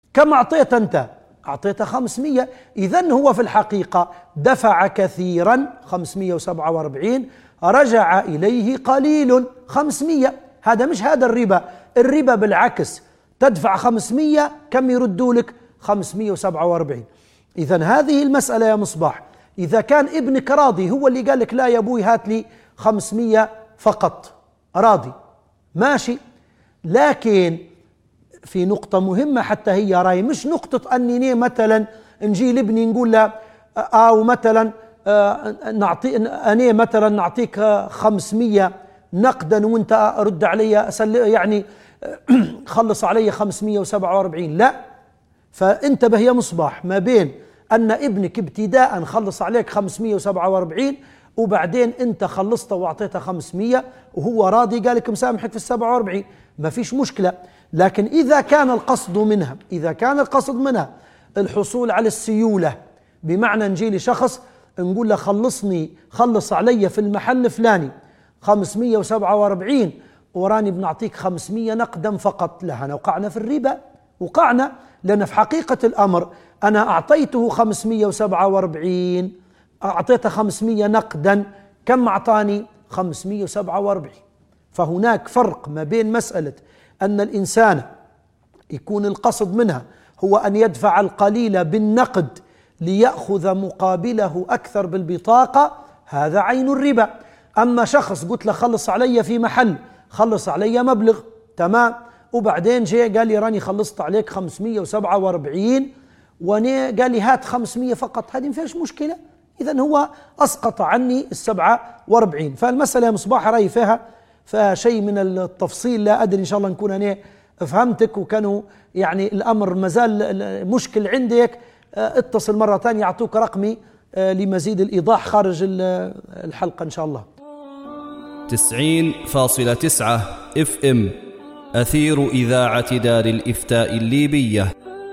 كم أعطيت أنت؟ أعطيت 500. إذن هو في الحقيقة دفع كثيرا 547، رجع إليه قليل 500. هذا مش هذا الربا. الربا بالعكس، تدفع 500 كم يردوا لك؟ 547. إذن هذه المسألة يا مصباح. إذا كان ابنك راضي، هو اللي قال لك لا يا أبوي هات لي 500 فقط، راضي ماشي. لكن في نقطة مهمة حتى هي راي، مش نقطة أني مثلا نجي لابني نقول له أو مثلا نعطي أنا مثلا نعطيك 500 نقدا وانت رد علي يعني خلص علي 547. لا، فانتبه يا مصباح ما بين أن ابنك ابتداء خلص عليك 547 وبعدين انت خلصته واعطيته 500 وهو راضي قال لك مسامحك في 47، ما فيش مشكلة. لكن إذا كان القصد منها الحصول على السيولة، بمعنى نجي لشخص نقول له خلص علي في المحل فلاني 547 وراني بنعطيك 500 نقدا فقط، لهنا وقعنا في الربا. وقعنا لأن في حقيقة الأمر أنا أعطيته 547، أعطيته 500 نقدا، كم أعطاني؟ 547. فهناك فرق ما بين مسألة أن الإنسان يكون القصد منها هو أن يدفع القليل بالنقد ليأخذ مقابله أكثر بالبطاقة، هذا عين الربا. أما شخص قلت له خلص علي في محل، خلص علي مبلغ تمام، وبعدين جاء قال لي راني خلصت عليك 547 وانا قال لي هات 500 فقط، هذه ما فيهاش مشكلة. إذن هو أسقط عني 47. فالمسألة يا مصباح رأي فيها فشيء من التفصيل، لا أدري إن شاء الله نكون أنا فهمتك وكانوا يعني الأمر مازال مشكل عندك. اتصل مرة ثانية يعطوك رقمي لمزيد الإيضاح خارج الحلقة إن شاء الله. 90.9 FM أثير إذاعة دار الإفتاء الليبية.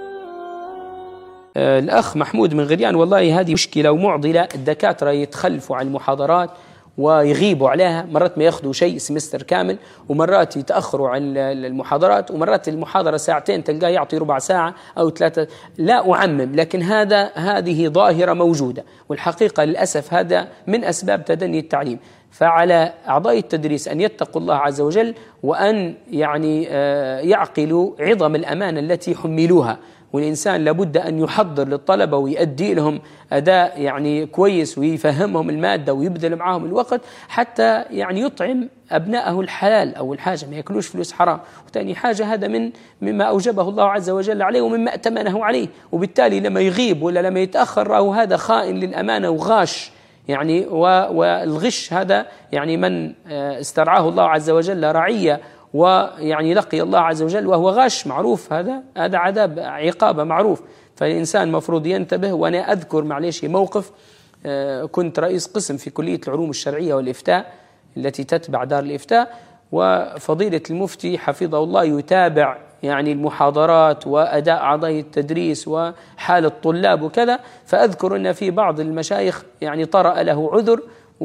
الأخ محمود من غريان، والله هذه مشكلة ومعضلة. الدكاترة يتخلفوا عن المحاضرات ويغيبوا عليها، مرات ما ياخذوا شيء سمستر كامل، ومرات يتأخروا عن المحاضرات، ومرات المحاضرة ساعتين تلقاه يعطي ربع ساعة أو 3. لا أعمم، لكن هذه ظاهرة موجودة، والحقيقة للأسف هذا من أسباب تدني التعليم. فعلى أعضاء التدريس أن يتقوا الله عز وجل، وأن يعني يعقلوا عظم الأمانة التي حملوها. والإنسان لابد أن يحضر للطلبة ويؤدي لهم أداء يعني كويس، ويفهمهم المادة ويبذل معهم الوقت حتى يعني يطعم أبنائه الحلال. أول حاجة ما يأكلوش فلوس حرام، وثاني حاجة هذا مما أوجبه الله عز وجل عليه ومما أتمنه عليه. وبالتالي لما يغيب ولا لما يتأخر راهو هذا خائن للأمانة وغاش يعني. والغش هذا يعني من استرعاه الله عز وجل رعية ويعني لقي الله عز وجل وهو غاش، معروف هذا عذاب عقابه معروف. فالإنسان مفروض ينتبه. وأنا أذكر معليش موقف، كنت رئيس قسم في كلية العلوم الشرعية والإفتاء التي تتبع دار الإفتاء، وفضيلة المفتي حفظه الله يتابع يعني المحاضرات وأداء أعضاء التدريس وحال الطلاب وكذا. فأذكر أن في بعض المشايخ يعني طرأ له عذر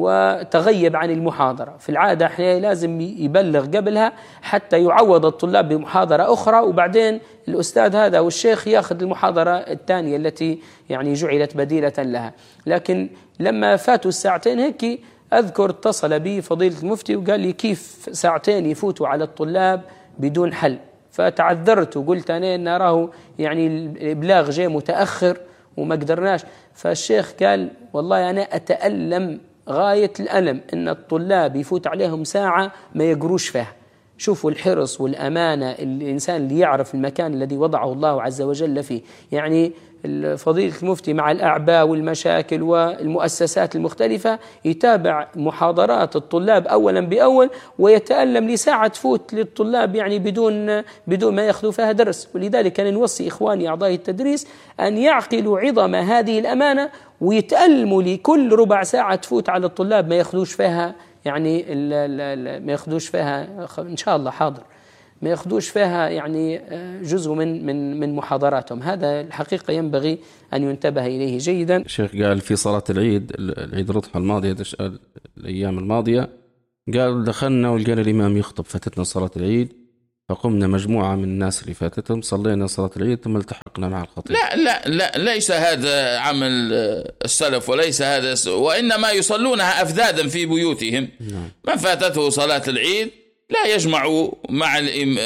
وتغيب عن المحاضرة. في العادة احنا لازم يبلغ قبلها حتى يعوض الطلاب بمحاضرة أخرى، وبعدين الأستاذ هذا والشيخ ياخذ المحاضرة الثانية التي يعني جعلت بديلة لها. لكن لما فاتوا الساعتين هيك أذكر اتصل بي فضيلة المفتي وقال لي كيف ساعتين يفوتوا على الطلاب بدون حل؟ فتعذرت وقلت أنا نراه يعني الإبلاغ جاء متأخر وما قدرناش. فالشيخ قال والله أنا أتألم غاية الألم إن الطلاب يفوت عليهم ساعة ما يقروش فيها. شوفوا الحرص والأمانة، الإنسان اللي يعرف المكان الذي وضعه الله عز وجل فيه. يعني فضيلة المفتي مع الأعباء والمشاكل والمؤسسات المختلفة يتابع محاضرات الطلاب أولا بأول، ويتألم لساعة تفوت للطلاب يعني بدون ما يأخذوا فيها درس. ولذلك أنا نوصي إخواني أعضاء التدريس أن يعقلوا عظم هذه الأمانة، ويتألموا لكل ربع ساعة تفوت على الطلاب ما يأخذوش فيها يعني ما يأخذوش فيها إن شاء الله حاضر، ما يأخذوش فيها يعني جزء من محاضراتهم. هذا الحقيقة ينبغي أن ينتبه إليه جيدا. الشيخ قال في صلاة العيد الأضحى الماضية الأيام الماضية، قال دخلنا ولقينا الإمام يخطب، فاتتنا صلاة العيد فقمنا مجموعة من الناس اللي فاتتهم صلينا صلاة العيد ثم التحقنا مع الخطيب. لا ليس هذا عمل السلف وليس هذا، وإنما يصلونها أفذاذا في بيوتهم. من فاتته صلاة العيد لا يجمع مع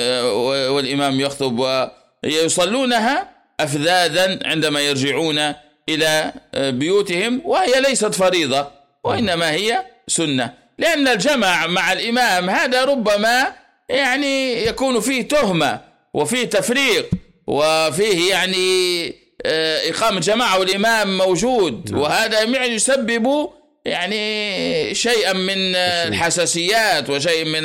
والإمام يخطب، ويصلونها أفذاذا عندما يرجعون إلى بيوتهم، وهي ليست فريضة وإنما هي سنة، لأن الجمع مع الإمام هذا ربما يعني يكون فيه تهمة وفيه تفريق وفيه يعني إقامة جماعة والإمام موجود، وهذا يعني يسبب يعني شيئا من الحساسيات وشيء من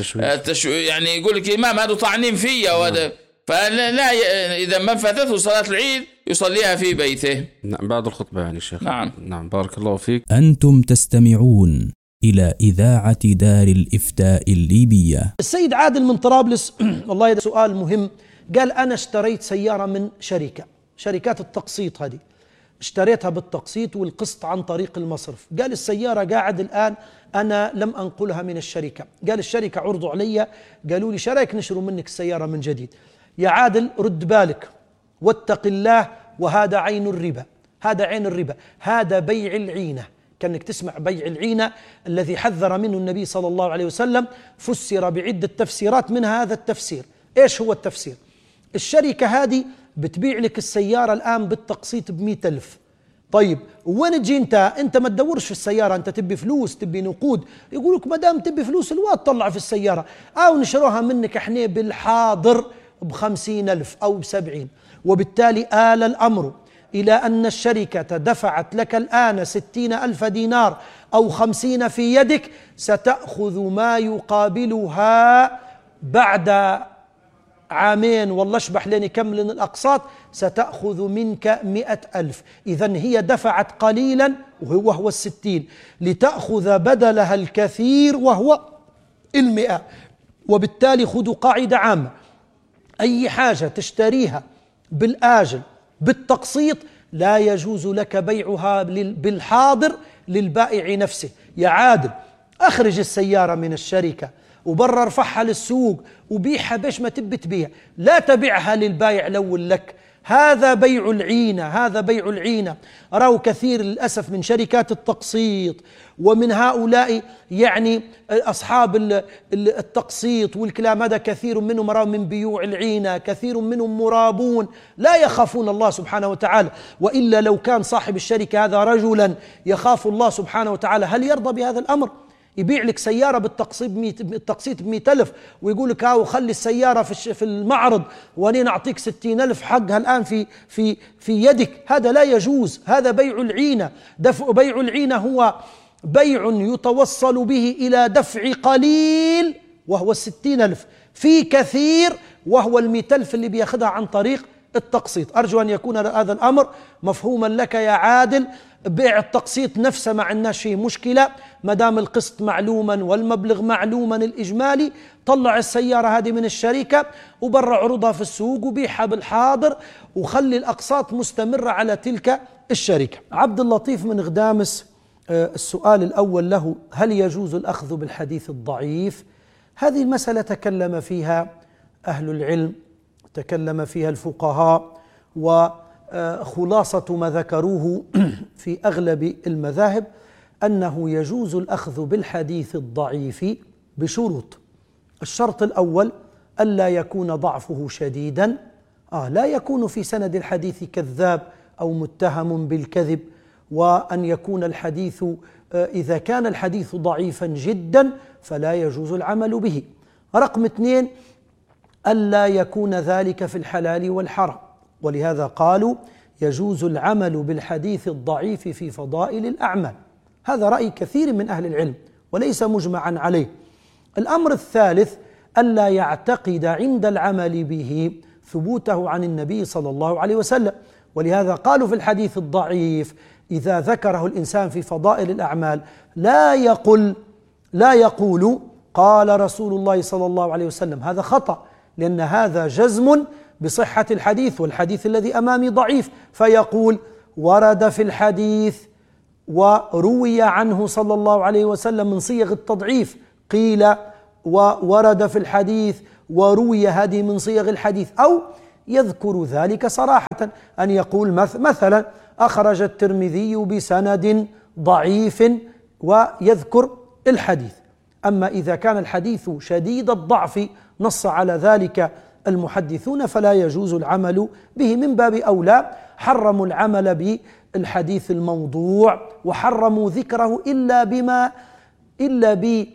يعني يقول لك الإمام هذا طعنين فيا وهذا، فلا إذا من فاتته صلاة العيد يصليها في بيته. نعم بعد الخطبة يعني شيخ. نعم بارك الله فيك. أنتم تستمعون إلى إذاعة دار الإفتاء الليبية. السيد عادل من طرابلس والله هذا سؤال مهم. قال أنا اشتريت سيارة من شركات التقسيط، هذه اشتريتها بالتقسيط والقسط عن طريق المصرف. قال السيارة قاعد الآن أنا لم أنقلها من الشركة. قال الشركة عرضوا علي قالوا لي شرايك نشروا منك السيارة من جديد. يا عادل رد بالك واتق الله، وهذا عين الربا، هذا عين الربا، هذا بيع العينة. كأنك تسمع بيع العينة الذي حذر منه النبي صلى الله عليه وسلم، فسر بعدة تفسيرات منها هذا التفسير. إيش هو التفسير؟ الشركة هذه بتبيع لك السيارة الآن بالتقسيط ب100,000. طيب وين تجي أنت ما تدورش في السيارة، أنت تبي فلوس تبي نقود، يقولك ما دام تبي فلوس الوقت طلع في السيارة، أو نشروها منك احنا بالحاضر ب50,000 أو ب70. وبالتالي آل الأمر إلى أن الشركة دفعت لك الآن 60,000 دينار أو 50 في يدك، ستأخذ ما يقابلها بعد عامين والله اشبح لين يكمل الأقساط، ستأخذ منك 100,000. إذن هي دفعت قليلا وهو 60 لتأخذ بدلها الكثير وهو 100. وبالتالي خذوا قاعدة عامة، أي حاجة تشتريها بالآجل بالتقسيط لا يجوز لك بيعها بالحاضر للبائع نفسه. يا عادل أخرج السيارة من الشركة وبرر ارفعها للسوق وبيعها باش ما تبي تبيع، لا تبيعها للبائع الأول لك. هذا بيع العينة، هذا بيع العينة. رأوا كثير للأسف من شركات التقسيط ومن هؤلاء يعني أصحاب التقسيط والكلام هذا، كثير منهم رأوا من بيوع العينة، كثير منهم مرابون لا يخافون الله سبحانه وتعالى. وإلا لو كان صاحب الشركة هذا رجلا يخاف الله سبحانه وتعالى هل يرضى بهذا الأمر؟ يبيع لك سيارة بالتقسيط ب100,000 ويقول لك خلي السيارة في المعرض وأنا نعطيك 60,000 حقها الآن في يدك. هذا لا يجوز، هذا بيع العينة. بيع العينة هو بيع يتوصل به إلى دفع قليل وهو 60,000 في كثير وهو 100,000 اللي بياخدها عن طريق التقسيط. أرجو أن يكون هذا الأمر مفهوما لك يا عادل. بيع التقسيط نفسه ما عندناش فيه مشكلة ما دام القسط معلوما والمبلغ معلوما الإجمالي. طلع السيارة هذه من الشركة وبرع عروضها في السوق وبيعها بالحاضر وخلي الأقساط مستمرة على تلك الشركة. عبد اللطيف من غدامس السؤال الأول له: هل يجوز الأخذ بالحديث الضعيف؟ هذه المسألة تكلم فيها أهل العلم، تكلم فيها الفقهاء، وخلاصة ما ذكروه في أغلب المذاهب أنه يجوز الأخذ بالحديث الضعيف بشروط. الشرط الأول ألا يكون ضعفه شديدا، لا يكون في سند الحديث كذاب أو متهم بالكذب، وأن يكون الحديث إذا كان الحديث ضعيفا جدا فلا يجوز العمل به. رقم 2 ألا يكون ذلك في الحلال والحرام، ولهذا قالوا يجوز العمل بالحديث الضعيف في فضائل الأعمال. هذا رأي كثير من أهل العلم وليس مجمعا عليه. الأمر الثالث ألا يعتقد عند العمل به ثبوته عن النبي صلى الله عليه وسلم، ولهذا قالوا في الحديث الضعيف إذا ذكره الإنسان في فضائل الأعمال لا يقول قال رسول الله صلى الله عليه وسلم، هذا خطأ، لأن هذا جزم بصحة الحديث والحديث الذي أمامي ضعيف، فيقول ورد في الحديث وروي عنه صلى الله عليه وسلم من صيغ التضعيف، قيل وورد في الحديث وروي، هذه من صيغ الحديث. أو يذكر ذلك صراحة، أن يقول مثلا أخرج الترمذي بسند ضعيف ويذكر الحديث. أما إذا كان الحديث شديد الضعف نص على ذلك المحدثون فلا يجوز العمل به. من باب أولى حرموا العمل بالحديث الموضوع، وحرموا ذكره إلا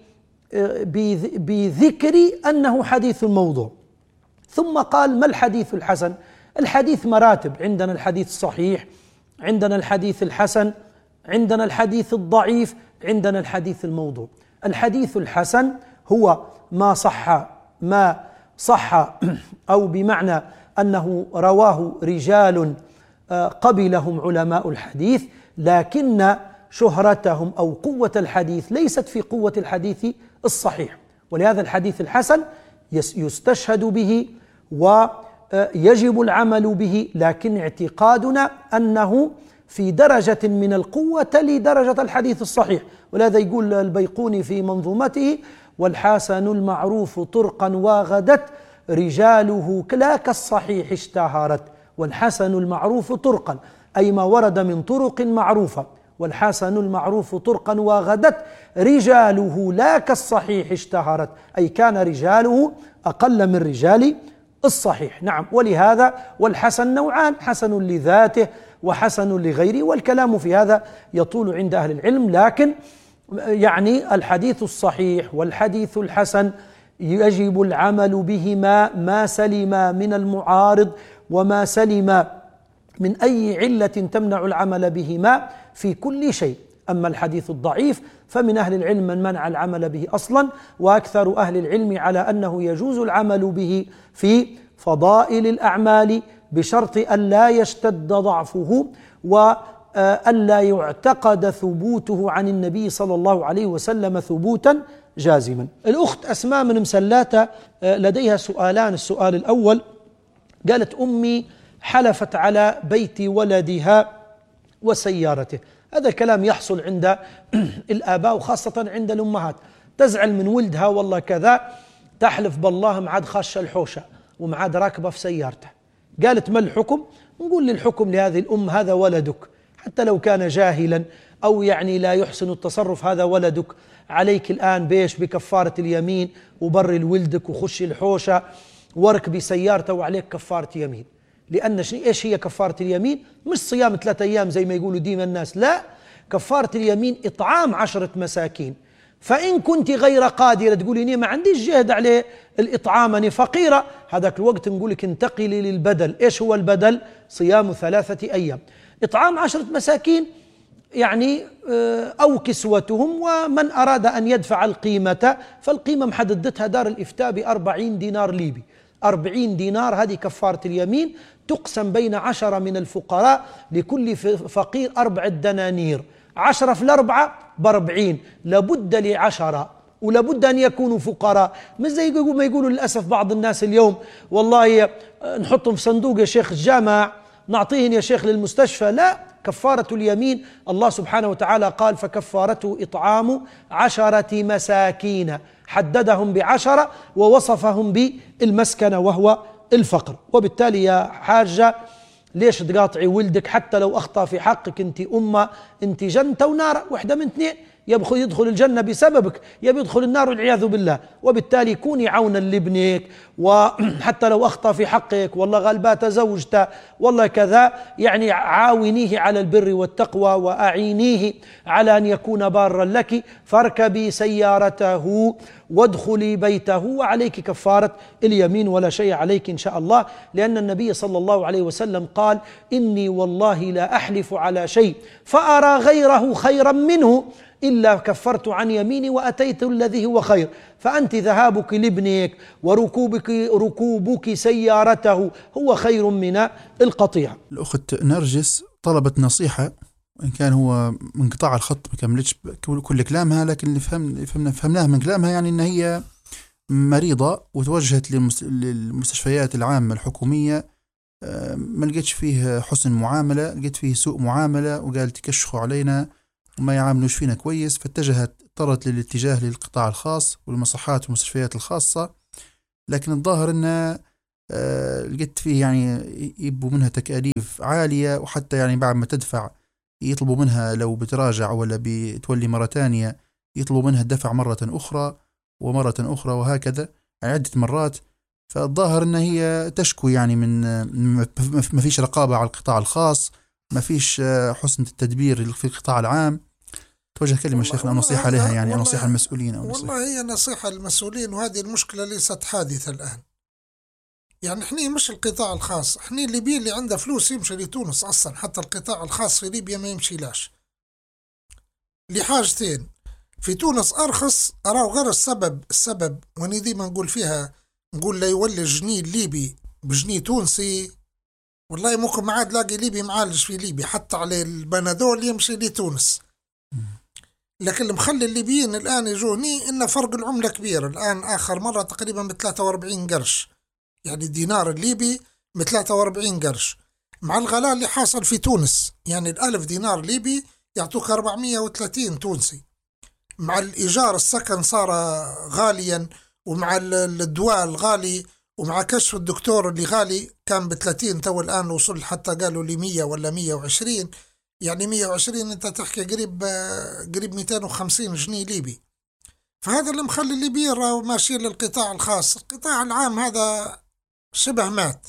بذكر أنه حديث موضوع. ثم قال: ما الحديث الحسن؟ الحديث مراتب، عندنا الحديث الصحيح، عندنا الحديث الحسن، عندنا الحديث الضعيف، عندنا الحديث الموضوع. الحديث الحسن هو ما صح أو بمعنى أنه رواه رجال قبلهم علماء الحديث، لكن شهرتهم أو قوة الحديث ليست في قوة الحديث الصحيح. ولهذا الحديث الحسن يستشهد به ويجب العمل به، لكن اعتقادنا أنه في درجة من القوة لدرجة الحديث الصحيح. ولهذا يقول البيقوني في منظومته: والحسن المعروف طرقا وغدت رجاله لا كالصحيح اشتهرت. والحسن المعروف طرقا أي ما ورد من طرق معروفة، والحسن المعروف طرقا وغدت رجاله لا كالصحيح اشتهرت، أي كان رجاله أقل من رجال الصحيح. نعم، ولهذا والحسن نوعان: حسن لذاته وحسن لغيره، والكلام في هذا يطول عند أهل العلم. لكن يعني الحديث الصحيح والحديث الحسن يجب العمل بهما ما سلم من المعارض وما سلم من أي علة تمنع العمل بهما في كل شيء. أما الحديث الضعيف فمن أهل العلم من منع العمل به أصلا، وأكثر أهل العلم على أنه يجوز العمل به في فضائل الأعمال بشرط أن لا يشتد ضعفه وألا يعتقد ثبوته عن النبي صلى الله عليه وسلم ثبوتا جازما. الأخت أسماء من مسلاتة لديها سؤالان. السؤال الأول: قالت: أمي حلفت على بيت ولدها وسيارته. هذا الكلام يحصل عند الآباء وخاصة عند الأمهات، تزعل من ولدها والله كذا، تحلف بالله معاد خاشه الحوشة ومعاد راكبة في سيارته. قالت: ما الحكم؟ نقول للحكم لهذه الأم: هذا ولدك، حتى لو كان جاهلا أو يعني لا يحسن التصرف، هذا ولدك، عليك الآن بكفارة اليمين، وبر لولدك وخش الحوشة واركبي سيارته وعليك كفارة يمين. لأن إيش هي كفارة اليمين؟ مش صيام 3 أيام زي ما يقولوا ديما الناس، لا، كفارة اليمين إطعام 10 مساكين. فإن كنت غير قادرة تقولي ما عنديش جهد عليه الإطعام، أنا فقيرة، هذاك الوقت نقول لك انتقلي للبدل. إيش هو البدل؟ صيام 3 أيام، إطعام 10 مساكين يعني، أو كسوتهم. ومن أراد أن يدفع القيمة فالقيمة محددتها دار الإفتاء ب40 دينار ليبي. 40 دينار هذه كفارة اليمين، تقسم بين 10 من الفقراء، لكل فقير 4 دنانير، 10 في 4 ب40. لابد ل10 ولابد أن يكونوا فقراء، مش زي ما يقولوا للأسف بعض الناس اليوم: والله نحطهم في صندوق يا شيخ الجامع، نعطيهن يا شيخ للمستشفى. لا، كفارة اليمين الله سبحانه وتعالى قال: فكفارته إطعام 10 مساكين، حددهم ب10 ووصفهم بالمسكنة وهو الفقر. وبالتالي يا حاجة ليش تقاطعي ولدك حتى لو أخطأ في حقك؟ أنت أمة، أنت جنة ونار، واحدة من 2، يدخل الجنة بسببك، يدخل النار والعياذ بالله. وبالتالي كوني عونا لابنك، وحتى لو أخطأ في حقك، والله غلبات زوجته، والله كذا، يعني عاونيه على البر والتقوى وأعينيه على أن يكون بارا لك، فاركبي سيارته وادخلي بيته وعليك كفارة اليمين ولا شيء عليك إن شاء الله. لأن النبي صلى الله عليه وسلم قال: إني والله لا أحلف على شيء فأرى غيره خيرا منه إلا كفرت عن يميني وأتيت الذي هو خير. فأنت ذهابك لابنك وركوبك سيارته هو خير من القطيع. الأخت نرجس طلبت نصيحة، إن كان هو من قطاع الخط ما كملتش كل كلامها، لكن اللي فهمناه من كلامها يعني إن هي مريضة وتوجهت للمستشفيات العامة الحكومية، ما لقيتش فيه حسن معاملة، لقيت فيه سوء معاملة، وقالت تكشخوا علينا وما يعاملوش فينا كويس، اضطرت للاتجاه للقطاع الخاص والمصحات والمستشفيات الخاصة. لكن الظاهر أنه لقيت فيه يعني يبوا منها تكاليف عالية، وحتى يعني بعد ما تدفع يطلبوا منها لو بتراجع ولا بتولي مرة تانية يطلبوا منها الدفع مرة أخرى ومرة أخرى وهكذا، يعني عدة مرات. فالظاهر أنها هي تشكو يعني من ما فيش رقابة على القطاع الخاص، ما فيش حسن التدبير في القطاع العام. توجه كلمة شيخنا نصيحة لها، يعني نصيحة المسؤولين أو نصيحة. والله هي نصيحة المسؤولين، وهذه المشكلة ليست حادثة الآن. يعني احنا مش القطاع الخاص، احنا الليبيين اللي عنده فلوس يمشي لتونس أصلا، حتى القطاع الخاص في ليبيا ما يمشي لاش لحاجتين. في تونس أرخص، أراه غير السبب وأنا ديما نقول فيها، نقول لا يولي الجنيه الليبي بجنيه تونسي، والله ممكن ما عاد لاقي ليبي معالج في ليبيا حتى على البنادول يمشي لتونس. لكن اللي مخلي الليبيين الآن يجوني إن فرق العملة كبير. الآن آخر مرة تقريبا ب43 قرش، يعني الدينار الليبي ب43 قرش، مع الغلاء اللي حاصل في تونس. يعني 1000 دينار ليبي يعطوك 430 تونسي، مع الإيجار السكن صار غاليا، ومع الدواء الغالي، ومع كشف الدكتور اللي غالي كان ب30 تو الآن وصل حتى قالوا لي 100 ولا 120. يعني 120 انت تحكي قريب 250 جنيه ليبي. فهذا اللي مخلي الليبيين راهو ماشيين للقطاع الخاص. القطاع العام هذا شبه مات،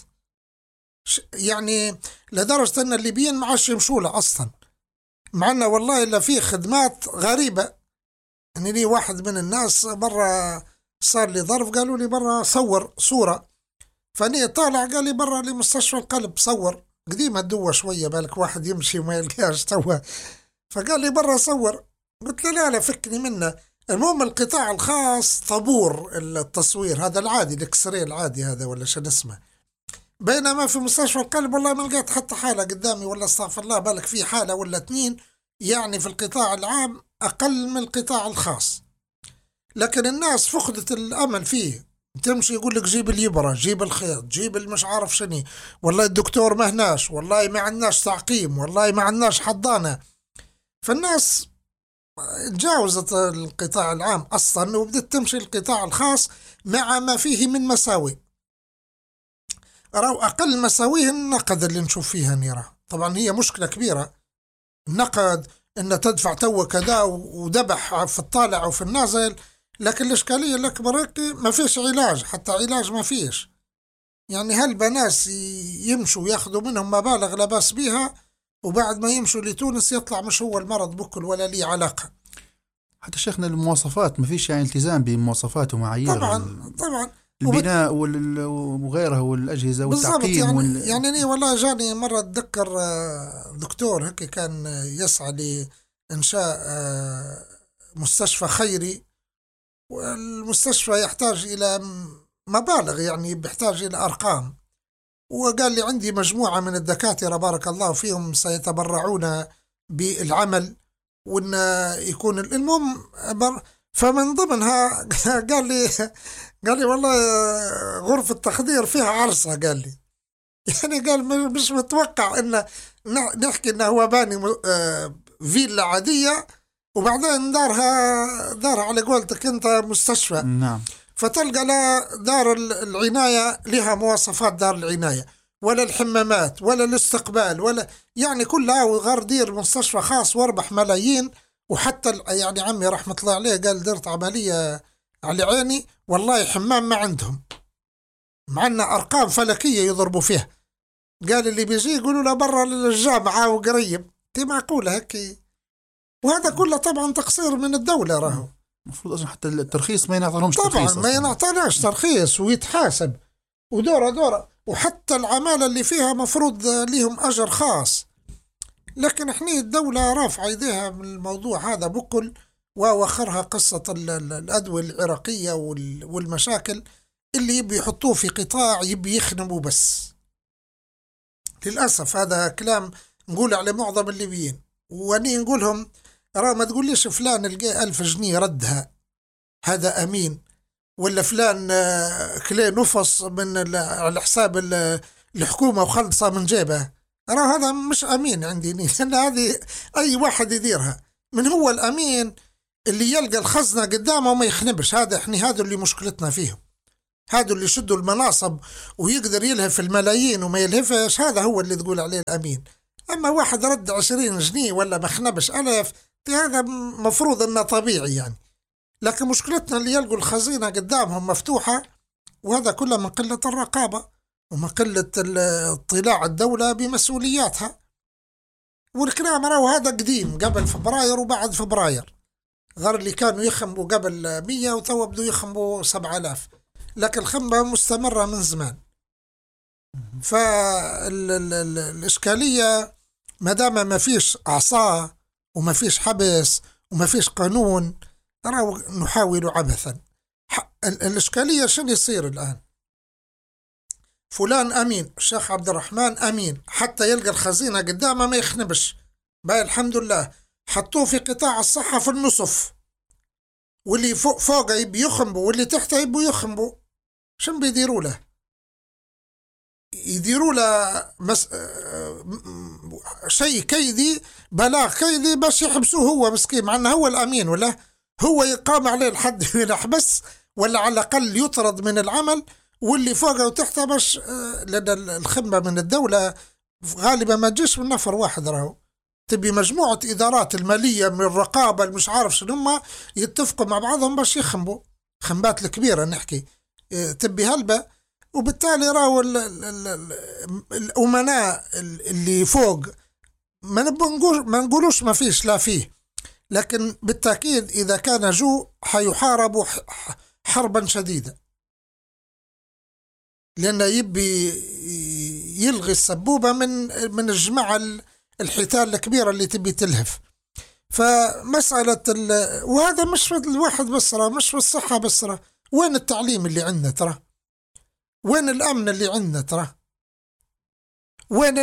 يعني لدرجة ان الليبيين ما عادش يمشوا له اصلا، مع انه والله الا فيه خدمات غريبة. يعني لي واحد من الناس برا صار لي ظرف، قالوا لي برا صور صورة، فاني طالع قال لي برا لمستشفى القلب صور، قديمة الدوة شوية بالك واحد يمشي وما يلقاش توا، فقال لي برا صور. قلت له لا فكني منه. المهم القطاع الخاص طابور التصوير هذا العادي، الاكسري العادي هذا ولا شو اسمه، بينما في مستشفى القلب والله ما لقيت حتى حالة قدامي، ولا استغفر الله بالك في حالة ولا 2. يعني في القطاع العام أقل من القطاع الخاص، لكن الناس فقدت الأمل فيه. تمشي يقول لك جيب اليبرة، جيب الخيط، جيب المش عارف شني، والله الدكتور ما هناش، والله ما عندناش تعقيم، والله ما عندناش حضانة. فالناس تجاوزت القطاع العام أصلا وبدت تمشي القطاع الخاص مع ما فيه من مساوي. أروا أقل مساويه النقد اللي نشوف فيها نيرة. طبعا هي مشكلة كبيرة النقد، إن تدفع تو كذا ودبح في الطالع وفي النازل. لكن الإشكالية الأكبر ما فيش علاج، حتى علاج ما فيش. يعني هالبناس يمشوا ياخذوا منهم مبالغ لا باس بيها، وبعد ما يمشوا لتونس يطلع مش هو المرض بكل ولا لي علاقة. حتى شيخنا المواصفات ما فيش يعني التزام بمواصفات ومعايير طبعا البناء وغيرها والأجهزة والتعقيم يعني أنا والله جاني مرة أتذكر دكتور هيك كان يسعى لإنشاء مستشفى خيري، والمستشفى يحتاج إلى مبالغ، يعني بيحتاج إلى أرقام. وقال لي عندي مجموعة من الدكاترة بارك الله فيهم سيتبرعون بالعمل، وإن يكون المهم فمن ضمنها قال لي والله غرفة التخدير فيها عرصة. قال لي يعني قال مش متوقع إن نحكي إنه هو باني فيلا عادية وبعدين دارها على قولتك أنت مستشفى. نعم. فتلقى لا دار العناية لها مواصفات دار العناية، ولا الحمامات، ولا الاستقبال، ولا يعني كلها، وغير دير مستشفى خاص واربح ملايين. وحتى يعني عمي رحمة الله عليه قال درت عملية على عيني والله حمام ما عندهم، مع أن أرقام فلكية يضربوا فيها. قال اللي بيجي يقولوا له برا للجامعة وقريب، دي معقولة هيك؟ وهذا كله طبعا تقصير من الدولة. راهو المفروض أصلا حتى الترخيص ما ينعطونهمش ترخيص، طبعا ما ينعطوناش ترخيص ويتحاسب ودورة، وحتى العمالة اللي فيها مفروض لهم أجر خاص. لكن احنا الدولة رافعة يديها من الموضوع هذا بكل، ووخرها قصة الأدوية العراقية والمشاكل اللي يبي يحطوه في قطاع يبي يخدموا بس. للأسف هذا كلام نقول على معظم الليبيين، واني نقولهم ما تقوليش فلان لقى 1000 جنيه ردها هذا أمين، ولا فلان كلي نفص من على حساب الحكومة وخلصة من جيبه، هذا مش أمين عندي. لأن هذه أي واحد يديرها. من هو الأمين؟ اللي يلقى الخزنة قدامه وما يخنبش. هذا اللي مشكلتنا فيهم. هادو اللي يشدوا المناصب ويقدر يلهف الملايين وما يلهفش، هذا هو اللي تقول عليه الأمين. أما واحد رد 20 جنيه ولا ما خنبش 1000، هذا مفروض أنه طبيعي يعني. لكن مشكلتنا اللي يلقوا الخزينة قدامهم مفتوحة، وهذا كله من قلة الرقابة ومن قلة اطلاع الدولة بمسؤولياتها. والكلام راهو هذا قديم، قبل فبراير وبعد فبراير، غير اللي كانوا يخنبوا قبل 100 وتوا بدوا يخنبوا 7000، لكن الخنبة مستمرة من زمان. فالإشكالية ما دام ما فيش أعصاه وما فيش حبس وما فيش قانون، راهو نحاول عبثا. الإشكالية شنو يصير الآن؟ فلان أمين، الشيخ عبد الرحمن أمين، حتى يلقى الخزينة قدامه ما يخنبش. باي الحمد لله حطوه في قطاع الصحة في النصف، واللي فوق يبي يخنبوا واللي تحته يبوا يخنبوا. شن بيديروا له؟ يديروا له شيء كيدي، بلاغ كيدي باش يحبسوه هو مسكين، مع انه هو الأمين، ولا هو يقام عليه الحد يحبس، ولا على الأقل يطرد من العمل، واللي فوقه وتحته باش لأن الخدمة من الدولة غالبا ما تجيش من نفر واحد. راهو تبي مجموعة إدارات المالية من الرقابة مش عارف شنو هم يتفقوا مع بعضهم باش يخنبوا خنبات الكبيرة نحكي، تبي هلبة. وبالتالي راهو الأمناء اللي فوق ما نقولوش ما فيش لا فيه، لكن بالتأكيد إذا كان جو حيحاربوا حربا شديدة، لأنه يبي يلغي السبوبة من الجماعة الحيتان الكبيرة اللي تبي تلهف. فمسألة وهذا مش في الواحد بس، مش في الصحة بس، وين التعليم اللي عندنا ترى؟ وين الأمن اللي عندنا ترى؟ وين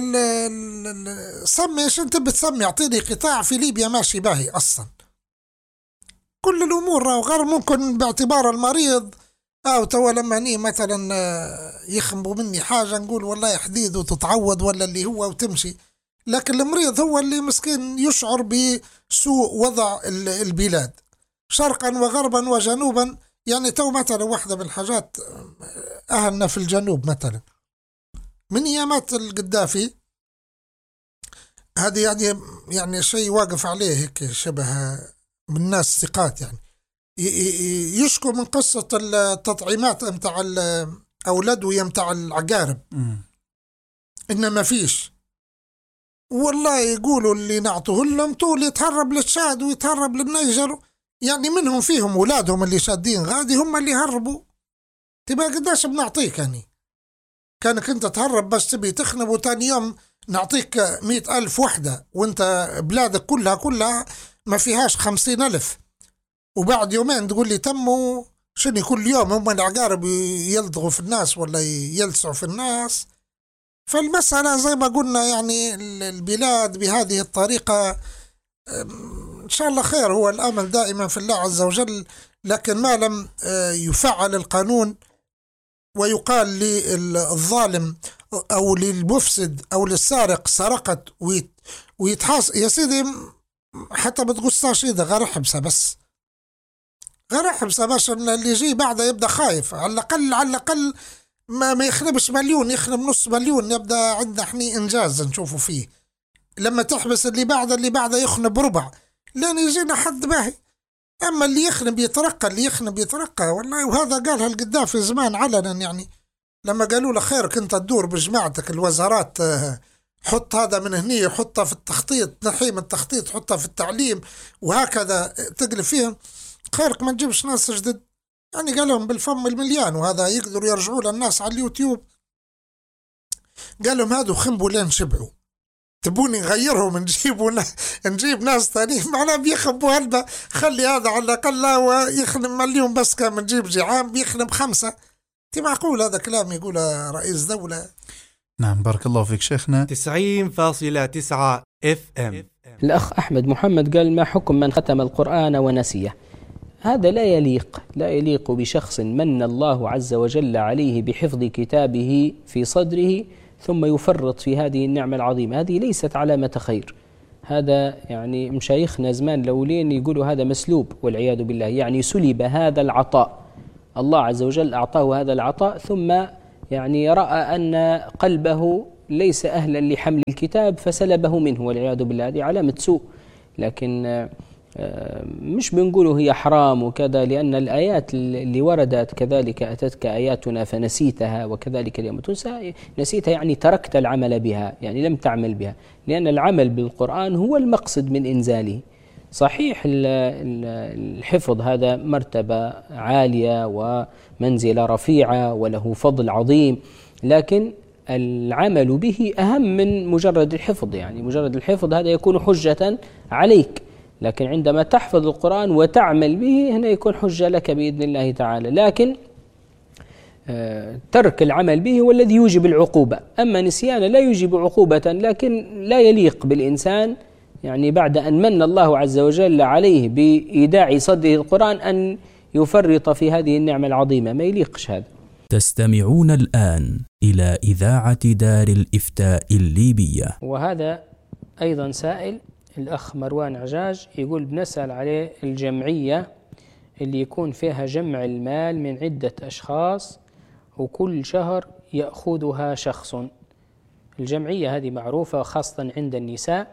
سمي ايش انت بتسمي؟ اعطيني قطاع في ليبيا ماشي باهي اصلا. كل الامور غير ممكن باعتبار المريض او توا لما ني مثلا يخنبوا مني حاجه نقول والله حديد وتتعوض ولا اللي هو وتمشي، لكن المريض هو اللي مسكين يشعر بسوء وضع البلاد شرقا وغربا وجنوبا. يعني تو مثلا واحدة من الحاجات أهلنا في الجنوب مثلا من أيامات القدافي هذه يعني شيء واقف عليه هيك شبه من الناس ثقات، يعني يشكو من قصة التطعيمات متاع الأولاد ويمتاع العقارب إنه ما فيش، والله يقولوا اللي نعطوه لهم طول يتهرب للشاد ويتهرب للنيجر، يعني منهم فيهم أولادهم اللي شادين غادي هم اللي هربوا. تبقى قداش بنعطيك يعني؟ كانك انت تهرب بس تبي تخنب وتاني يوم نعطيك 100,000 وحدة وانت بلادك كلها ما فيهاش 50,000، وبعد يومين تقول لي تموا شنو كل يوم هم العقارب يلدغوا في الناس ولا يلسعوا في الناس. فالمسألة زي ما قلنا يعني البلاد بهذه الطريقة إن شاء الله خير، هو الأمل دائما في الله عز وجل، لكن ما لم يفعل القانون ويقال للظالم أو للمفسد أو للسارق سرقت ويتحاس يا سيدي حتى بتقصاش إذا غير حبسه، بس غير حبسه باش اللي يجي بعده يبدأ خايف. على الأقل ما يخربش مليون، يخرب نص مليون، يبدأ عندنا حني إنجاز نشوفه فيه. لما تحبس اللي بعده يخنب ربع لأن يجينا حد باهي. أما اللي يخنب يترقى، اللي يخنب يترقى والله. وهذا قالها القدافي زمان علنا، يعني لما قالوا له خيرك أنت تدور بجماعتك الوزارات، حط هذا من هني، حطها في التخطيط، نحيم التخطيط حطها في التعليم، وهكذا تقلب فيهم، خيرك ما تجيبش ناس جدد. يعني قالهم بالفم المليان، وهذا يقدروا يرجعوا للناس على اليوتيوب. قالهم هادو خنبوا لين شبعوا، تبوني نغيرهم نجيب ناس ثانيين معنا بيخنبوا هلبة، خلي هذا على الأقل ويخنم مليون بس كان نجيب جيعان بيخنم 5. معقول هذا كلام يقول رئيس دولة؟ نعم بارك الله فيك شيخنا. 90.9 FM. الأخ أحمد محمد قال ما حكم من ختم القرآن ونسيه؟ هذا لا يليق بشخص من الله عز وجل عليه بحفظ كتابه في صدره ثم يفرط في هذه النعمة العظيمة. هذه ليست علامة خير. هذا يعني مشايخنا زمان الأولين يقولوا هذا مسلوب والعياذ بالله، يعني سلب هذا العطاء الله عز وجل أعطاه هذا العطاء، ثم يعني رأى أن قلبه ليس أهلا لحمل الكتاب فسلبه منه والعياذ بالله. هذه علامة سوء، لكن مش بنقوله هي حرام وكذا، لأن الآيات اللي وردت كذلك أتتك آياتنا فنسيتها وكذلك اليوم تنسى. نسيتها يعني تركت العمل بها، يعني لم تعمل بها، لأن العمل بالقرآن هو المقصد من إنزاله. صحيح الحفظ هذا مرتبة عالية ومنزلة رفيعة وله فضل عظيم، لكن العمل به أهم من مجرد الحفظ. يعني مجرد الحفظ هذا يكون حجة عليك، لكن عندما تحفظ القرآن وتعمل به هنا يكون حجة لك بإذن الله تعالى. لكن ترك العمل به هو الذي يوجب العقوبة، أما نسيان لا يوجب عقوبة، لكن لا يليق بالإنسان يعني بعد أن من الله عز وجل عليه بإيداع صدره القرآن أن يفرط في هذه النعمة العظيمة، ما يليقش هذا. تستمعون الآن إلى إذاعة دار الإفتاء الليبية. وهذا أيضا سائل الأخ مروان عجاج يقول بنسأل عليه الجمعية اللي يكون فيها جمع المال من عدة أشخاص وكل شهر يأخذها شخص. الجمعية هذه معروفة خاصة عند النساء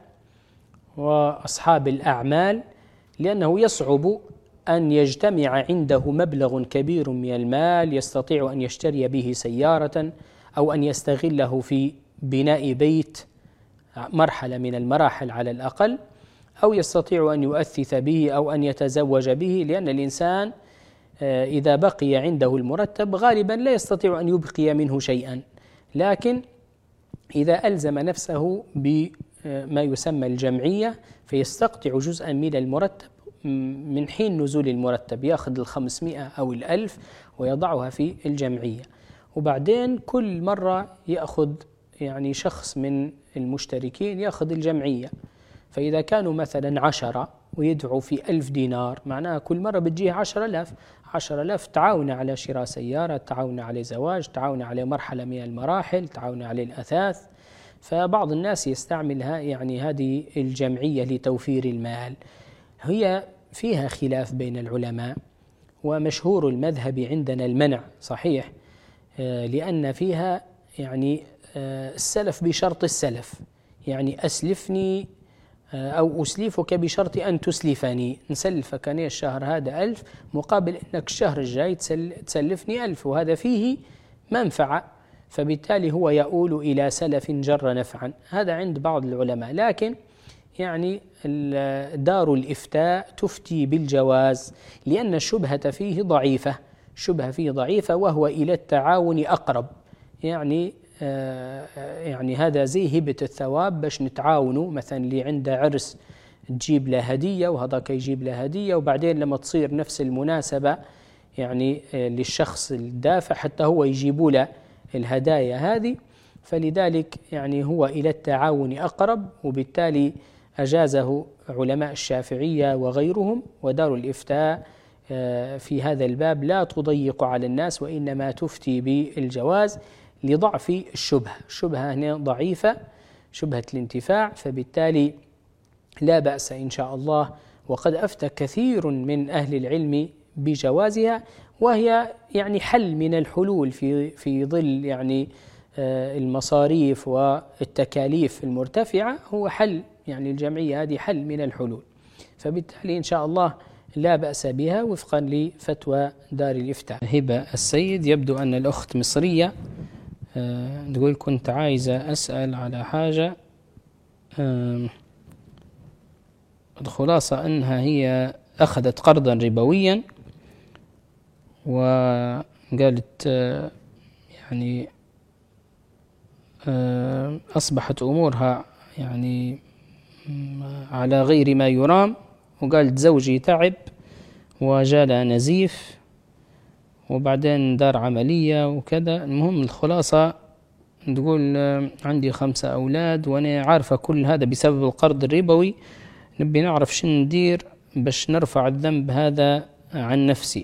وأصحاب الأعمال، لأنه يصعب أن يجتمع عنده مبلغ كبير من المال يستطيع أن يشتري به سيارة أو أن يستغله في بناء بيت مرحلة من المراحل على الأقل، أو يستطيع أن يؤثث به أو أن يتزوج به، لأن الإنسان إذا بقي عنده المرتب غالبا لا يستطيع أن يبقي منه شيئا، لكن إذا ألزم نفسه بما يسمى الجمعية فيستقطع جزءا من المرتب من حين نزول المرتب، يأخذ 500 أو 1000 ويضعها في الجمعية، وبعدين كل مرة يأخذ يعني شخص من المشتركين يأخذ الجمعية. فإذا كانوا مثلا 10 ويدعوا في 1000 دينار، معناها كل مرة بتجيه 10,000 تعاون على شراء سيارة، تعاون على زواج، تعاون على مرحلة من المراحل، تعاون على الأثاث. فبعض الناس يستعملها يعني هذه الجمعية لتوفير المال. هي فيها خلاف بين العلماء، ومشهور المذهب عندنا المنع صحيح، لأن فيها يعني السلف بشرط السلف، يعني أسلفني أو أسلفك بشرط أن تسلفني، نسلفك أنا الشهر هذا 1000 مقابل أنك الشهر الجاي تسلفني 1000، وهذا فيه منفعة، فبالتالي هو يؤول إلى سلف جر نفعا. هذا عند بعض العلماء، لكن يعني دار الإفتاء تفتي بالجواز، لأن الشبهة فيه ضعيفة، وهو إلى التعاون أقرب. يعني هذا زي هبة الثواب باش نتعاونوا، مثلا اللي عنده عرس تجيب له هدية وهذاك يجيب له هدية، وبعدين لما تصير نفس المناسبة يعني للشخص الدافع حتى هو يجيبوا له الهدايا هذه، فلذلك يعني هو إلى التعاون أقرب، وبالتالي أجازه علماء الشافعية وغيرهم. ودار الإفتاء في هذا الباب لا تضيق على الناس، وإنما تفتي بالجواز لضعف الشبهة هنا ضعيفة، شبهة الانتفاع، فبالتالي لا بأس إن شاء الله. وقد أفتى كثير من أهل العلم بجوازها، وهي يعني حل من الحلول في ظل يعني المصاريف والتكاليف المرتفعة، هو حل، يعني الجمعية هذه حل من الحلول، فبالتالي إن شاء الله لا بأس بها وفقا لفتوى دار الإفتاء. هبة السيد، يبدو أن الأخت مصرية، تقول كنت عايزة أسأل على حاجة، الخلاصة أنها هي أخذت قرضا ربويا، وقالت يعني أصبحت أمورها يعني على غير ما يرام، وقالت زوجي تعب وجاله نزيف وبعدين دار عملية وكذا. المهم الخلاصة تقول عندي 5 أولاد وأنا عارفة كل هذا بسبب القرض الربوي، نبي نعرف شو ندير باش نرفع الذنب هذا عن نفسي.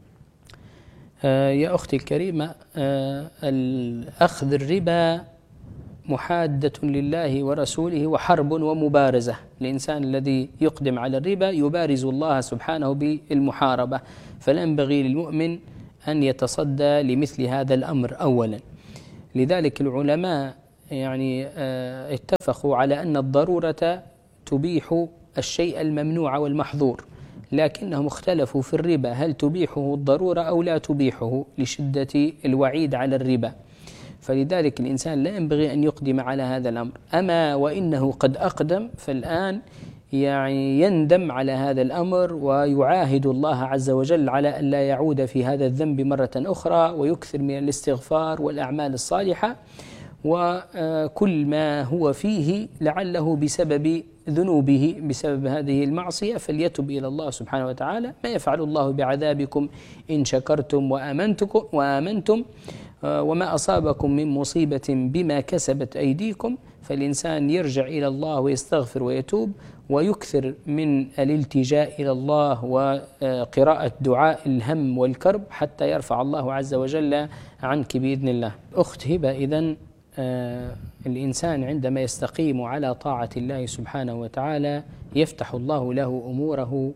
يا أختي الكريمة، الأخذ الربا محادة لله ورسوله وحرب ومبارزة. الإنسان الذي يقدم على الربا يبارز الله سبحانه بالمحاربة، فلا ينبغي للمؤمن أن يتصدى لمثل هذا الأمر أولا. لذلك العلماء يعني اتفقوا على أن الضرورة تبيح الشيء الممنوع والمحظور، لكنهم اختلفوا في الربا هل تبيحه الضرورة أو لا تبيحه لشدة الوعيد على الربا. فلذلك الإنسان لا ينبغي أن يقدم على هذا الأمر، أما وإنه قد أقدم فالآن يعني يندم على هذا الأمر ويعاهد الله عز وجل على أن لا يعود في هذا الذنب مرة أخرى، ويكثر من الاستغفار والأعمال الصالحة، وكل ما هو فيه لعله بسبب ذنوبه بسبب هذه المعصية فليتب إلى الله سبحانه وتعالى. ما يفعل الله بعذابكم إن شكرتم وآمنتم وما أصابكم من مصيبة بما كسبت أيديكم. فالإنسان يرجع إلى الله ويستغفر ويتوب ويكثر من الالتجاء إلى الله وقراءة دعاء الهم والكرب حتى يرفع الله عز وجل عنك بإذن الله. أخت هبة، إذن الإنسان عندما يستقيم على طاعة الله سبحانه وتعالى يفتح الله له أموره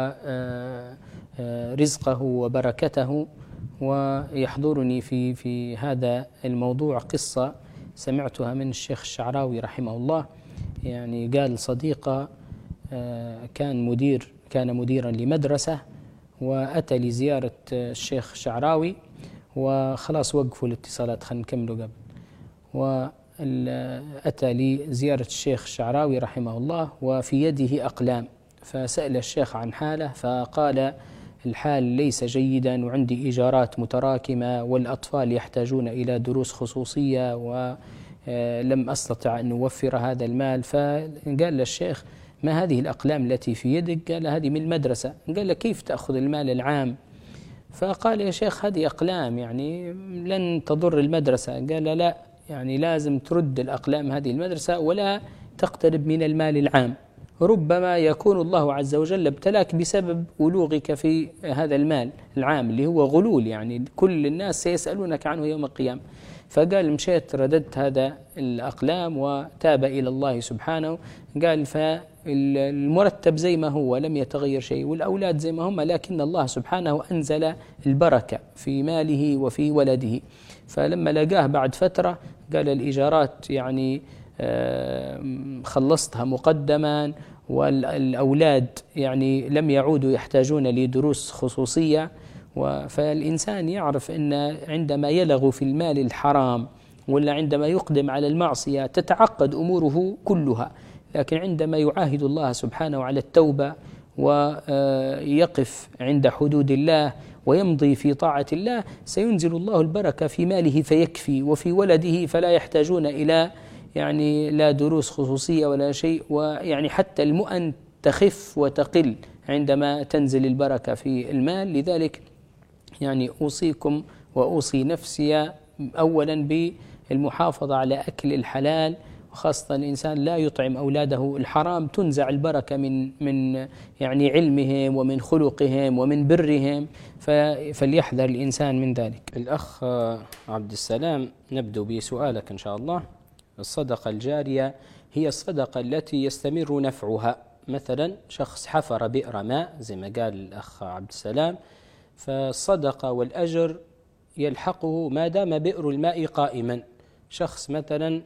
ورزقه وبركته. ويحضرني في هذا الموضوع قصة سمعتها من الشيخ الشعراوي رحمه الله. يعني قال صديقة كان مديرا لمدرسة، وأتى لزيارة الشيخ الشعراوي وخلاص وقفوا الاتصالات، خلينا نكملوا قبل. وأتى لزيارة الشيخ الشعراوي رحمه الله وفي يده أقلام، فسأل الشيخ عن حاله فقال الحال ليس جيدا وعندي إيجارات متراكمة والأطفال يحتاجون إلى دروس خصوصية ولم أستطع أن أوفر هذا المال. فقال للشيخ ما هذه الأقلام التي في يدك؟ قال هذه من المدرسة. قال له كيف تأخذ المال العام؟ فقال يا شيخ هذه أقلام يعني لن تضر المدرسة. قال لا، يعني لازم ترد الأقلام هذه المدرسة ولا تقترب من المال العام، ربما يكون الله عز وجل ابتلاك بسبب ولوغك في هذا المال العام اللي هو غلول، يعني كل الناس سيسألونك عنه يوم القيامة. فقال مشيت رددت هذا الأقلام وتاب إلى الله سبحانه. قال فالمرتب زي ما هو لم يتغير شيء والأولاد زي ما هم، لكن الله سبحانه أنزل البركة في ماله وفي ولده. فلما لقاه بعد فترة قال الإيجارات يعني خلصتها مقدما، والأولاد يعني لم يعودوا يحتاجون لدروس خصوصية. فالإنسان يعرف أن عندما يلغ في المال الحرام ولا عندما يقدم على المعصية تتعقد أموره كلها، لكن عندما يعاهد الله سبحانه على التوبة ويقف عند حدود الله ويمضي في طاعة الله سينزل الله البركة في ماله فيكفي، وفي ولده فلا يحتاجون إلى يعني لا دروس خصوصية ولا شيء، ويعني حتى المؤن تخف وتقل عندما تنزل البركة في المال. لذلك يعني أوصيكم وأوصي نفسي أولا بالمحافظة على أكل الحلال، وخاصة الإنسان لا يطعم أولاده الحرام تنزع البركة من يعني علمهم ومن خلقهم ومن برهم، فليحذر الإنسان من ذلك. الأخ عبد السلام، نبدأ بسؤالك إن شاء الله. الصدقة الجارية هي الصدقة التي يستمر نفعها، مثلا شخص حفر بئر ماء زي ما قال الأخ عبد السلام، فالصدقة والأجر يلحقه ما دام بئر الماء قائما. شخص مثلا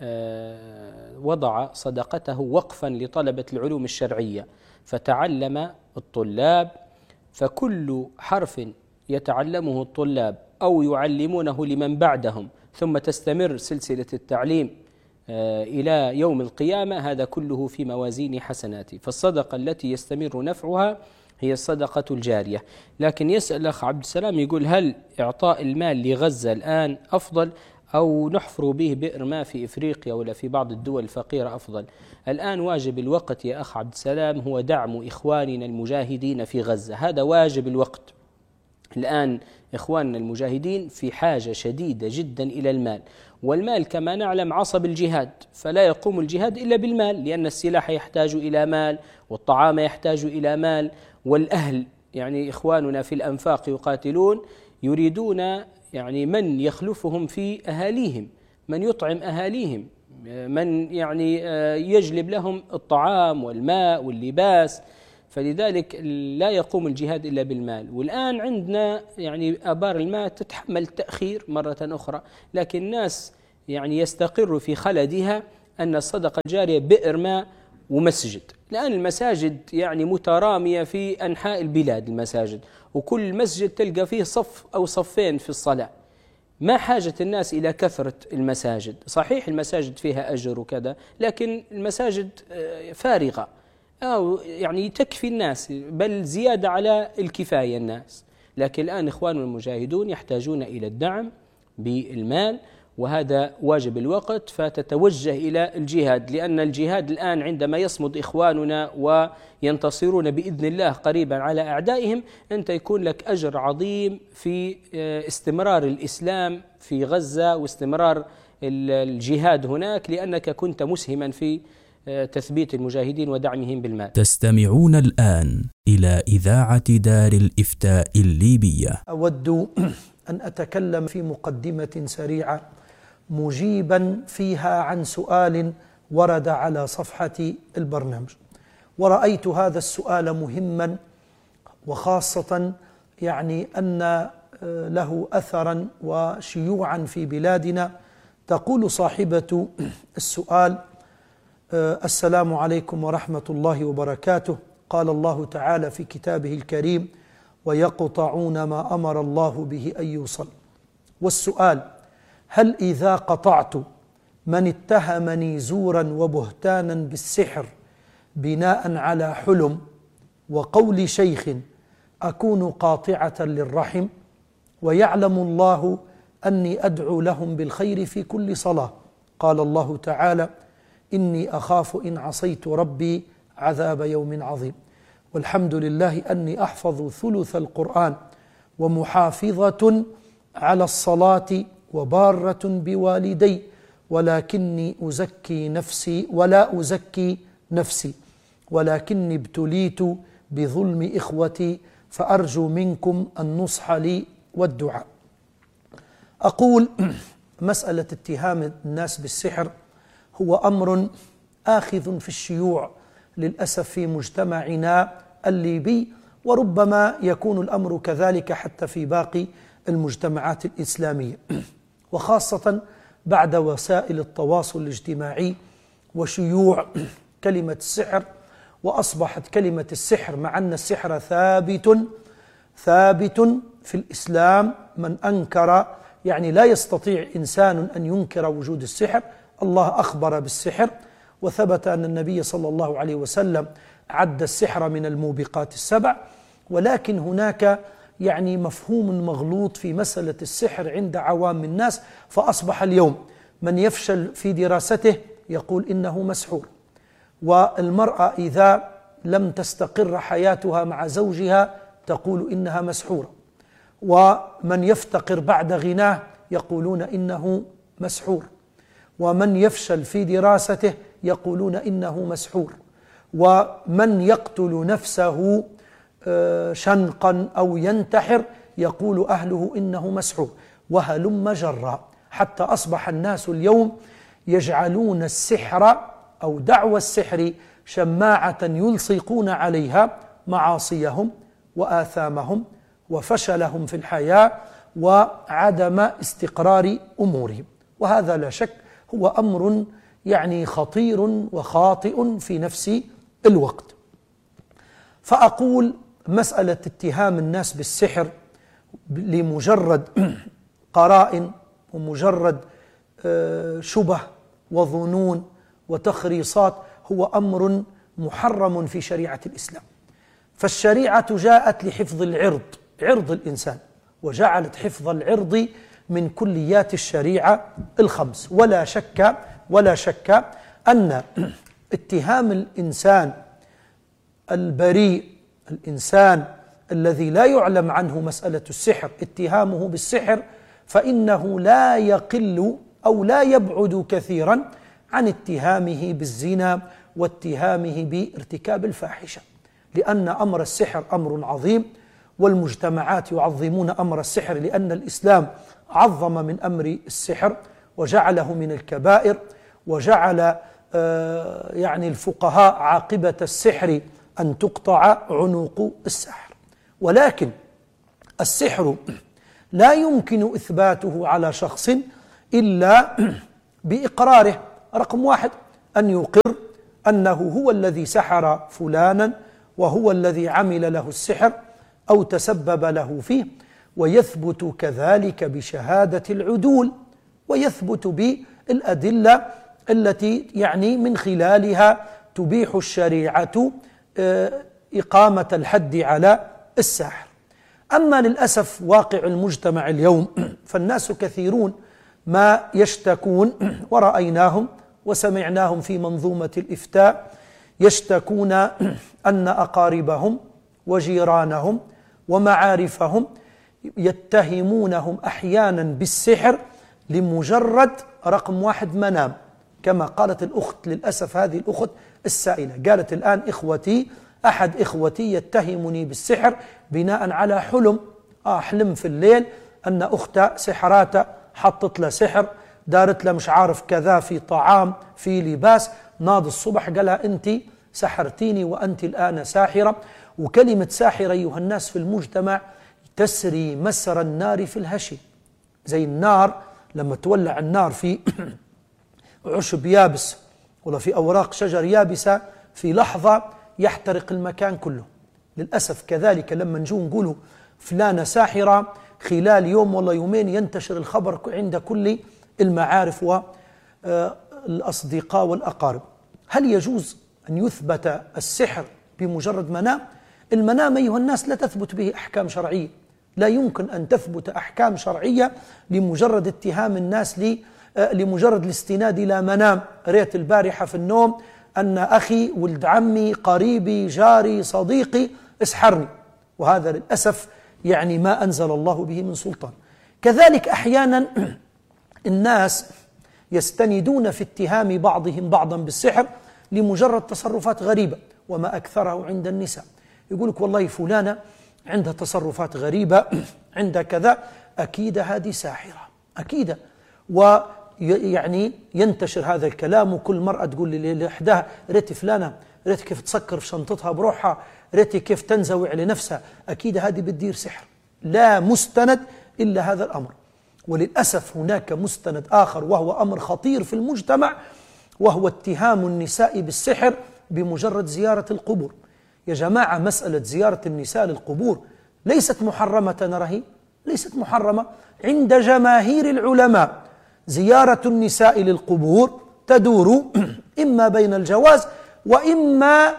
وضع صدقته وقفا لطلبة العلوم الشرعية فتعلم الطلاب، فكل حرف يتعلمه الطلاب أو يعلمونه لمن بعدهم ثم تستمر سلسلة التعليم إلى يوم القيامة، هذا كله في موازين حسناته. فالصدقة التي يستمر نفعها هي الصدقة الجارية. لكن يسأل الأخ عبد السلام يقول هل إعطاء المال لغزة الآن أفضل أو نحفر به بئر ماء في إفريقيا ولا في بعض الدول الفقيرة أفضل؟ الآن واجب الوقت يا أخ عبد السلام هو دعم إخواننا المجاهدين في غزة، هذا واجب الوقت. الآن إخواننا المجاهدين في حاجة شديدة جدا إلى المال، والمال كما نعلم عصب الجهاد، فلا يقوم الجهاد إلا بالمال، لأن السلاح يحتاج إلى مال والطعام يحتاج إلى مال، والأهل يعني إخواننا في الأنفاق يقاتلون يريدون يعني من يخلفهم في أهاليهم، من يطعم أهاليهم، من يعني يجلب لهم الطعام والماء واللباس. فلذلك لا يقوم الجهاد إلا بالمال. والآن عندنا يعني آبار الماء تتحمل التأخير مرة أخرى، لكن الناس يعني يستقر في خلدها أن الصدقة الجارية بئر ماء ومسجد. الآن المساجد يعني مترامية في أنحاء البلاد المساجد، وكل مسجد تلقى فيه صف أو صفين في الصلاة. ما حاجة الناس إلى كثرة المساجد. صحيح المساجد فيها أجر وكذا، لكن المساجد فارغة أو يعني تكفي الناس، بل زيادة على الكفاية الناس. لكن الآن إخواننا المجاهدون يحتاجون إلى الدعم بالمال، وهذا واجب الوقت، فتتوجه إلى الجهاد. لأن الجهاد الآن عندما يصمد إخواننا وينتصرون بإذن الله قريبا على أعدائهم، أنت يكون لك أجر عظيم في استمرار الإسلام في غزة واستمرار الجهاد هناك، لأنك كنت مسهما في تثبيت المجاهدين ودعمهم بالمال. تستمعون الآن إلى إذاعة دار الإفتاء الليبية. أود أن أتكلم في مقدمة سريعة مجيبا فيها عن سؤال ورد على صفحة البرنامج، ورأيت هذا السؤال مهما، وخاصة يعني أن له أثرا وشيوعا في بلادنا. تقول صاحبة السؤال: السلام عليكم ورحمة الله وبركاته. قال الله تعالى في كتابه الكريم: ويقطعون ما أمر الله به أن يوصل. والسؤال: هل إذا قطعت من اتهمني زورا وبهتانا بالسحر بناء على حلم وقول شيخ أكون قاطعة للرحم؟ ويعلم الله أني أدعو لهم بالخير في كل صلاة. قال الله تعالى: إني أخاف إن عصيت ربي عذاب يوم عظيم. والحمد لله أني أحفظ ثلث القرآن ومحافظة على الصلاة وبارة بوالدي، ولكني أزكي نفسي ولا أزكي نفسي، ولكني ابتليت بظلم إخوتي، فأرجو منكم النصح لي والدعاء. أقول: مسألة اتهام الناس بالسحر هو أمر آخذ في الشيوع للأسف في مجتمعنا الليبي، وربما يكون الأمر كذلك حتى في باقي المجتمعات الإسلامية، وخاصة بعد وسائل التواصل الاجتماعي وشيوع كلمة السحر. وأصبحت كلمة السحر، مع أن السحر ثابت في الإسلام، من أنكر يعني لا يستطيع إنسان أن ينكر وجود السحر. الله أخبر بالسحر، وثبت أن النبي صلى الله عليه وسلم عد السحر من الموبقات السبع. ولكن هناك يعني مفهوم مغلوط في مسألة السحر عند عوام الناس، فأصبح اليوم من يفشل في دراسته يقول إنه مسحور، والمرأة إذا لم تستقر حياتها مع زوجها تقول إنها مسحورة، ومن يفتقر بعد غناه يقولون إنه مسحور، ومن يفشل في دراسته يقولون إنه مسحور، ومن يقتل نفسه شنقا أو ينتحر يقول أهله إنه مسحور، وهلم جرا، حتى أصبح الناس اليوم يجعلون السحر أو دعوى السحر شماعة يلصقون عليها معاصيهم وآثامهم وفشلهم في الحياة وعدم استقرار أمورهم. وهذا لا شك هو أمر يعني خطير وخاطئ في نفس الوقت. فأقول: مسألة اتهام الناس بالسحر لمجرد قرائن ومجرد شبه وظنون وتخريصات هو أمر محرم في شريعة الإسلام. فالشريعة جاءت لحفظ عرض الإنسان، وجعلت حفظ العرض من كليات الشريعة الخمس. ولا شك أن اتهام الإنسان البريء، الإنسان الذي لا يعلم عنه مسألة السحر، اتهامه بالسحر فإنه لا يقل أو لا يبعد كثيرا عن اتهامه بالزنا واتهامه بارتكاب الفاحشة، لأن أمر السحر أمر عظيم، والمجتمعات يعظمون أمر السحر، لأن الإسلام عظم من أمر السحر وجعله من الكبائر، وجعل يعني الفقهاء عاقبة السحر أن تقطع عنق الساحر. ولكن السحر لا يمكن إثباته على شخص إلا بإقراره. رقم 1 أن يقر أنه هو الذي سحر فلانا وهو الذي عمل له السحر أو تسبب له فيه، ويثبت كذلك بشهادة العدول، ويثبت بالأدلة التي يعني من خلالها تبيح الشريعة إقامة الحد على الساحر. أما للأسف واقع المجتمع اليوم فالناس كثيرون ما يشتكون، ورأيناهم وسمعناهم في منظومة الإفتاء، يشتكون أن أقاربهم وجيرانهم ومعارفهم يتهمونهم أحيانا بالسحر لمجرد رقم 1 منام، كما قالت الأخت للأسف هذه الأخت السائلة، قالت الآن أحد إخوتي يتهمني بالسحر بناء على حلم، حلم في الليل أن أختها سحراته حطت له سحر، دارت له مش عارف كذا في طعام في لباس، ناض الصبح قالها أنت سحرتيني وأنت الآن ساحرة. وكلمة ساحرة أيها الناس في المجتمع تسري مسر النار في الهشيم، زي النار لما تولع النار في عشب يابس ولا في أوراق شجر يابسة في لحظة يحترق المكان كله. للأسف كذلك لما نجو نقولوا فلانة ساحرة خلال يوم ولا يومين ينتشر الخبر عند كل المعارف والأصدقاء والأقارب. هل يجوز أن يثبت السحر بمجرد منام؟ المنام أيها الناس لا تثبت به أحكام شرعية، لا يمكن أن تثبت أحكام شرعية لمجرد اتهام الناس لمجرد الاستناد إلى منام. ريت البارحة في النوم أن أخي ولد عمي قريبي جاري صديقي اسحرني، وهذا للأسف يعني ما أنزل الله به من سلطان. كذلك أحيانا الناس يستندون في اتهام بعضهم بعضا بالسحر لمجرد تصرفات غريبة، وما أكثره عند النساء. يقولك والله فلانة عندها تصرفات غريبة عندها كذا، أكيد هذه ساحرة أكيد، ويعني ينتشر هذا الكلام، وكل مرأة تقول لوحدها ريت فلانة ريت كيف تسكر في شنطتها بروحها، ريت كيف تنزوي لنفسها، أكيد هذه بتدير سحر. لا مستند إلا هذا الأمر. وللأسف هناك مستند آخر وهو أمر خطير في المجتمع، وهو اتهام النساء بالسحر بمجرد زيارة القبور. يا جماعة مسألة زيارة النساء للقبور ليست محرمة، نرهي ليست محرمة عند جماهير العلماء. زيارة النساء للقبور تدور إما بين الجواز وإما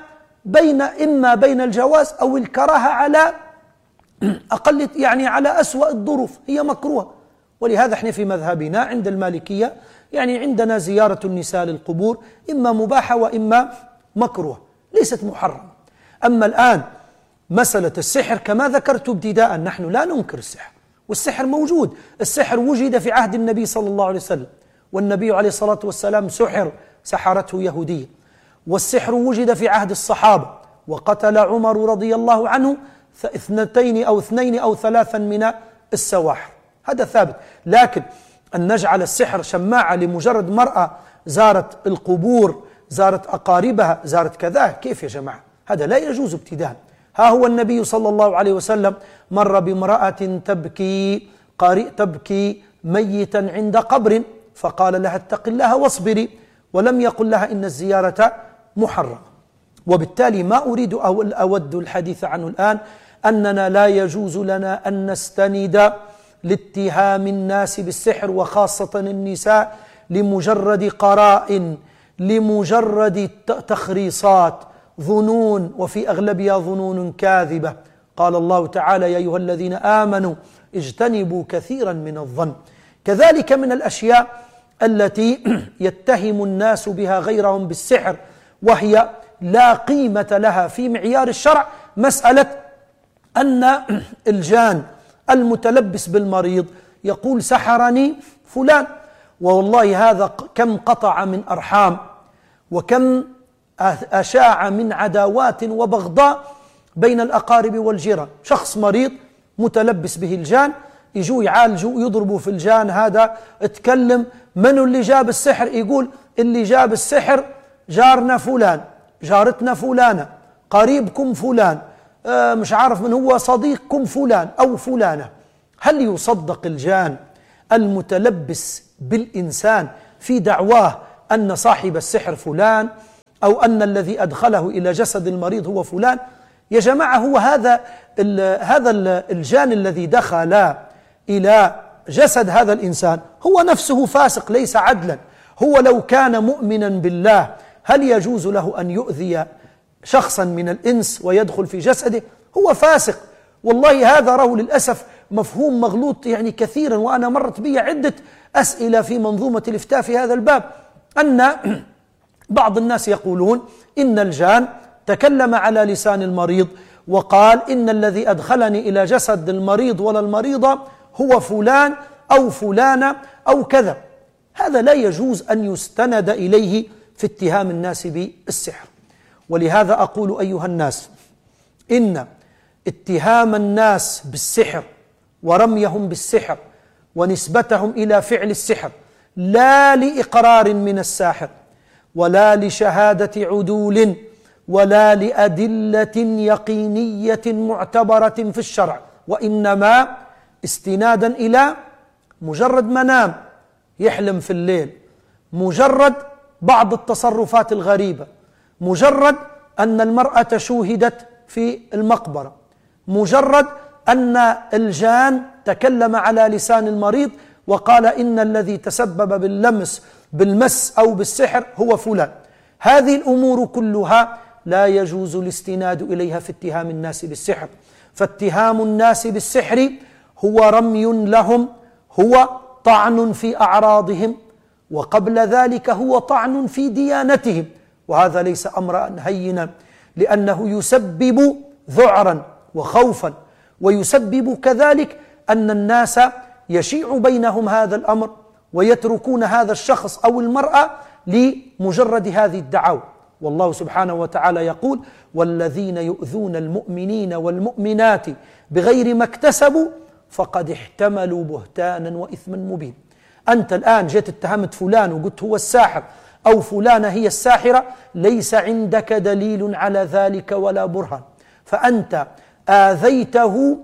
بين الجواز أو الكراهة على أقل يعني على أسوأ الظروف، هي مكروهة. ولهذا احنا في مذهبنا عند المالكية يعني عندنا زيارة النساء للقبور إما مباحة وإما مكروه، ليست محرمة. أما الآن مسألة السحر كما ذكرت ابتداء، نحن لا ننكر السحر، والسحر موجود. السحر وجد في عهد النبي صلى الله عليه وسلم، والنبي عليه الصلاة والسلام سحرته يهودية. والسحر وجد في عهد الصحابة، وقتل عمر رضي الله عنه 2 أو 3 من السواحر، هذا ثابت. لكن أن نجعل السحر شماعة لمجرد مرأة زارت القبور، زارت أقاربها، زارت كذا، كيف يا جماعة؟ هذا لا يجوز ابتداء. ها هو النبي صلى الله عليه وسلم مر بامرأة تبكي ميتا عند قبر، فقال لها اتق الله واصبري، ولم يقل لها إن الزيارة محرمة. وبالتالي ما أريد أو أود الحديث عنه الآن أننا لا يجوز لنا أن نستند لاتهام الناس بالسحر وخاصة النساء لمجرد قرائن، لمجرد تخريصات، ظنون، وفي أغلبها ظنون كاذبة. قال الله تعالى يا أيها الذين آمنوا اجتنبوا كثيرا من الظن. كذلك من الأشياء التي يتهم الناس بها غيرهم بالسحر وهي لا قيمة لها في معيار الشرع، مسألة أن الجان المتلبس بالمريض يقول سحرني فلان، والله هذا كم قطع من أرحام وكم أشاع من عداوات وبغضاء بين الأقارب والجيران. شخص مريض متلبس به الجان، يجوا يعالجوا يضربوا في الجان، هذا اتكلم من اللي جاب السحر، يقول اللي جاب السحر جارنا فلان، جارتنا فلانة، قريبكم فلان، مش عارف من هو صديقكم فلان أو فلانة. هل يصدق الجان المتلبس بالإنسان في دعواه أن صاحب السحر فلان أو أن الذي أدخله إلى جسد المريض هو فلان؟ يا جماعة، هو هذا الجان الذي دخل إلى جسد هذا الإنسان هو نفسه فاسق ليس عدلا. هو لو كان مؤمنا بالله هل يجوز له أن يؤذي شخصا من الإنس ويدخل في جسده؟ هو فاسق. والله هذا راه للأسف مفهوم مغلوط يعني كثيرا، وأنا مرت بي عدة أسئلة في منظومة الإفتاء في هذا الباب، أن بعض الناس يقولون إن الجان تكلم على لسان المريض وقال إن الذي أدخلني إلى جسد المريض ولا المريضة هو فلان أو فلانة أو كذا. هذا لا يجوز أن يستند إليه في اتهام الناس بالسحر. ولهذا أقول أيها الناس، إن اتهام الناس بالسحر ورميهم بالسحر ونسبتهم إلى فعل السحر لا لإقرار من الساحر ولا لشهادة عدول ولا لأدلة يقينية معتبرة في الشرع، وإنما استنادا إلى مجرد منام يحلم في الليل، مجرد بعض التصرفات الغريبة، مجرد أن المرأة شوهدت في المقبرة، مجرد أن الجان تكلم على لسان المريض وقال إن الذي تسبب بالمس أو بالسحر هو فلان. هذه الأمور كلها لا يجوز الاستناد إليها في اتهام الناس بالسحر. فاتهام الناس بالسحر هو رمي لهم، هو طعن في أعراضهم، وقبل ذلك هو طعن في ديانتهم، وهذا ليس أمرا هينا، لأنه يسبب ذعرا وخوفا، ويسبب كذلك أن الناس يشيع بينهم هذا الأمر ويتركون هذا الشخص أو المرأة لمجرد هذه الدعاوى. والله سبحانه وتعالى يقول: والذين يؤذون المؤمنين والمؤمنات بغير ما اكتسبوا فقد احتملوا بهتانا وإثما مبين. أنت الآن جيت اتهمت فلان وقلت هو الساحر أو فلانة هي الساحرة، ليس عندك دليل على ذلك ولا برهان، فأنت آذيته